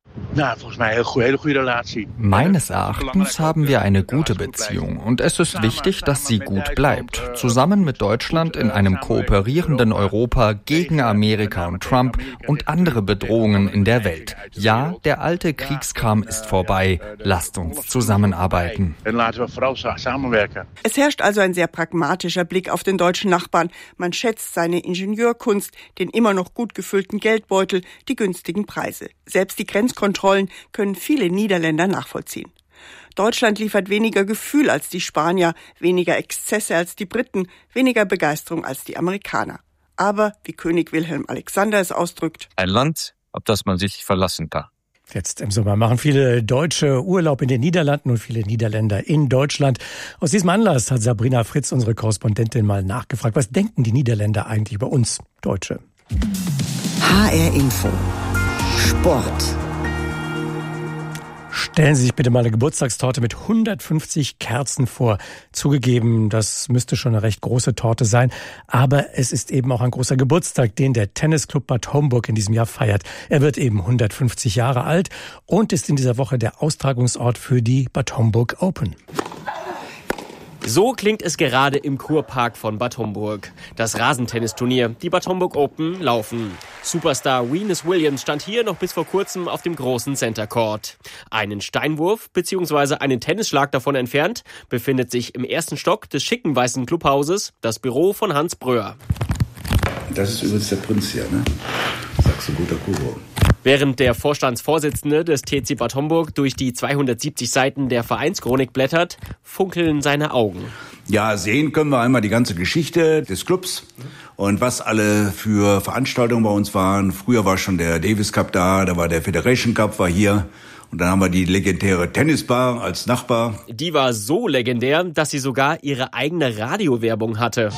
Meines Erachtens haben wir eine gute Beziehung und es ist wichtig, dass sie gut bleibt. Zusammen mit Deutschland in einem kooperierenden Europa gegen Amerika und Trump und andere Bedrohungen in der Welt. Ja, der alte Kriegskram ist vorbei. Lasst uns zusammenarbeiten. Es herrscht also ein sehr pragmatischer Blick auf den deutschen Nachbarn. Man schätzt seine Ingenieurkunst, den immer noch gut gefüllten Geldbeutel, die günstigen Preise. Selbst die Grenzkontrollen können viele Niederländer nachvollziehen. Deutschland liefert weniger Gefühl als die Spanier, weniger Exzesse als die Briten, weniger Begeisterung als die Amerikaner. Aber, wie König Wilhelm Alexander es ausdrückt, ein Land, auf das man sich verlassen kann. Jetzt im Sommer machen viele Deutsche Urlaub in den Niederlanden und viele Niederländer in Deutschland. Aus diesem Anlass hat Sabrina Fritz, unsere Korrespondentin, mal nachgefragt, was denken die Niederländer eigentlich über uns Deutsche? H R Info Sport. Stellen Sie sich bitte mal eine Geburtstagstorte mit hundertfünfzig Kerzen vor. Zugegeben, das müsste schon eine recht große Torte sein. Aber es ist eben auch ein großer Geburtstag, den der Tennisclub Bad Homburg in diesem Jahr feiert. Er wird eben hundertfünfzig Jahre alt und ist in dieser Woche der Austragungsort für die Bad Homburg Open. So klingt es gerade im Kurpark von Bad Homburg. Das Rasentennisturnier, die Bad Homburg Open, laufen. Superstar Venus Williams stand hier noch bis vor kurzem auf dem großen Center Court. Einen Steinwurf bzw. einen Tennisschlag davon entfernt befindet sich im ersten Stock des schicken weißen Clubhauses das Büro von Hans Bröhr. Das ist übrigens der Prinz hier, ne? Sagst du, guter Kubo. Während der Vorstandsvorsitzende des T C Bad Homburg durch die zweihundertsiebzig Seiten der Vereinschronik blättert, funkeln seine Augen. Ja, sehen können wir einmal die ganze Geschichte des Clubs und was alle für Veranstaltungen bei uns waren. Früher war schon der Davis Cup da, da war der Federation Cup, war hier. Und dann haben wir die legendäre Tennisbar als Nachbar. Die war so legendär, dass sie sogar ihre eigene Radiowerbung hatte.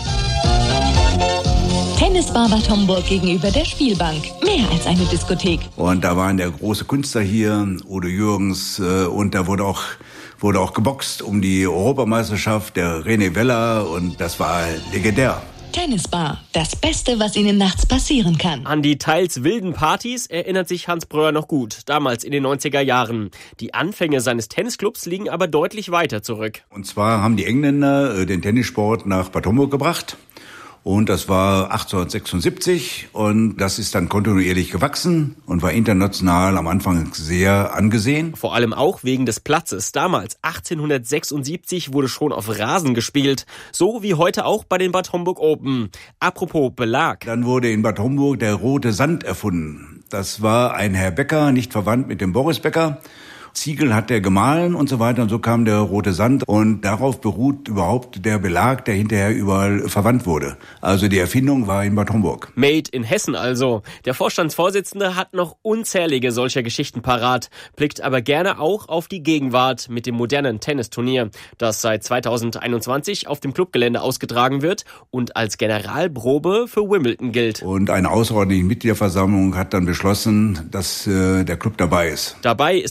Tennisbar Bad Homburg gegenüber der Spielbank. Mehr als eine Diskothek. Und da waren der große Künstler hier, Udo Jürgens, und da wurde auch, wurde auch geboxt um die Europameisterschaft, der René Weller, und das war legendär. Tennisbar, das Beste, was Ihnen nachts passieren kann. An die teils wilden Partys erinnert sich Hans Bröhr noch gut, damals in den neunziger Jahren. Die Anfänge seines Tennisclubs liegen aber deutlich weiter zurück. Und zwar haben die Engländer den Tennissport nach Bad Homburg gebracht. Und das war achtzehnhundertsechsundsiebzig und das ist dann kontinuierlich gewachsen und war international am Anfang sehr angesehen. Vor allem auch wegen des Platzes. Damals, achtzehnhundertsechsundsiebzig, wurde schon auf Rasen gespielt. So wie heute auch bei den Bad Homburg Open. Apropos Belag. Dann wurde in Bad Homburg der rote Sand erfunden. Das war ein Herr Becker, nicht verwandt mit dem Boris Becker. Ziegel hat er gemahlen und so weiter und so kam der rote Sand und darauf beruht überhaupt der Belag, der hinterher überall verwandt wurde. Also die Erfindung war in Bad Homburg. Made in Hessen also. Der Vorstandsvorsitzende hat noch unzählige solcher Geschichten parat, blickt aber gerne auch auf die Gegenwart mit dem modernen Tennisturnier, das seit zweitausendeinundzwanzig auf dem Clubgelände ausgetragen wird und als Generalprobe für Wimbledon gilt. Und eine außerordentliche Mitgliederversammlung hat dann beschlossen, dass äh, der Club dabei ist. Dabei ist heute auch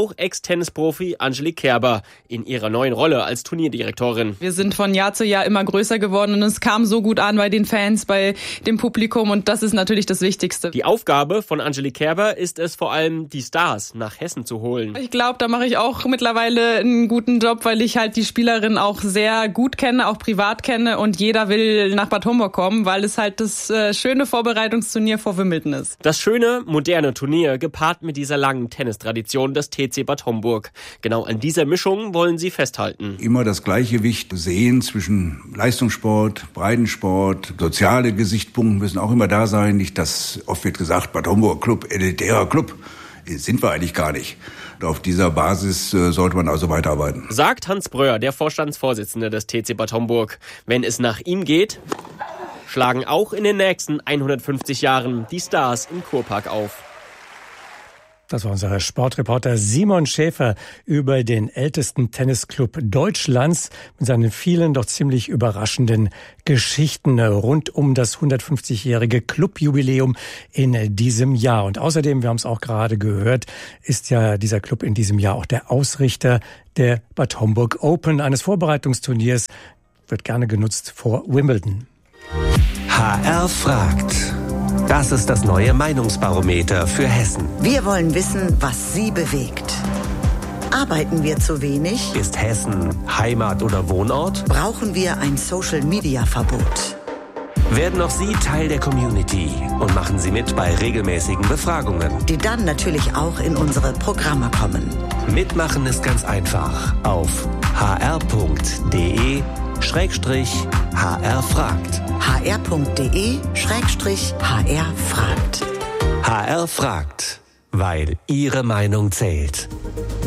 auch Ex-Tennisprofi Angelique Kerber in ihrer neuen Rolle als Turnierdirektorin. Wir sind von Jahr zu Jahr immer größer geworden und es kam so gut an bei den Fans, bei dem Publikum und das ist natürlich das Wichtigste. Die Aufgabe von Angelique Kerber ist es vor allem, die Stars nach Hessen zu holen. Ich glaube, da mache ich auch mittlerweile einen guten Job, weil ich halt die Spielerin auch sehr gut kenne, auch privat kenne und jeder will nach Bad Homburg kommen, weil es halt das äh, schöne Vorbereitungsturnier vor Wimbledon ist. Das schöne, moderne Turnier gepaart mit dieser langen Tennistradition des T C Bad Homburg. Genau an dieser Mischung wollen sie festhalten. Immer das Gleichgewicht sehen zwischen Leistungssport, Breitensport, soziale Gesichtspunkte müssen auch immer da sein. Nicht, dass oft wird gesagt, Bad Homburg Club, elitärer Club. Sind wir eigentlich gar nicht. Und auf dieser Basis äh, sollte man also weiterarbeiten. Sagt Hans Breuer, der Vorstandsvorsitzende des T C Bad Homburg. Wenn es nach ihm geht, schlagen auch in den nächsten hundertfünfzig Jahren die Stars im Kurpark auf. Das war unser Sportreporter Simon Schäfer über den ältesten Tennisclub Deutschlands mit seinen vielen, doch ziemlich überraschenden Geschichten rund um das hundertfünfzigjährige Clubjubiläum in diesem Jahr. Und außerdem, wir haben es auch gerade gehört, ist ja dieser Club in diesem Jahr auch der Ausrichter der Bad Homburg Open, eines Vorbereitungsturniers, wird gerne genutzt vor Wimbledon. H R fragt. Das ist das neue Meinungsbarometer für Hessen. Wir wollen wissen, was Sie bewegt. Arbeiten wir zu wenig? Ist Hessen Heimat oder Wohnort? Brauchen wir ein Social-Media-Verbot? Werden auch Sie Teil der Community und machen Sie mit bei regelmäßigen Befragungen, die dann natürlich auch in unsere Programme kommen. Mitmachen ist ganz einfach. Auf h r punkt d e Schrägstrich H R fragt. h r punkt d e Schrägstrich H R fragt. H R fragt, weil Ihre Meinung zählt.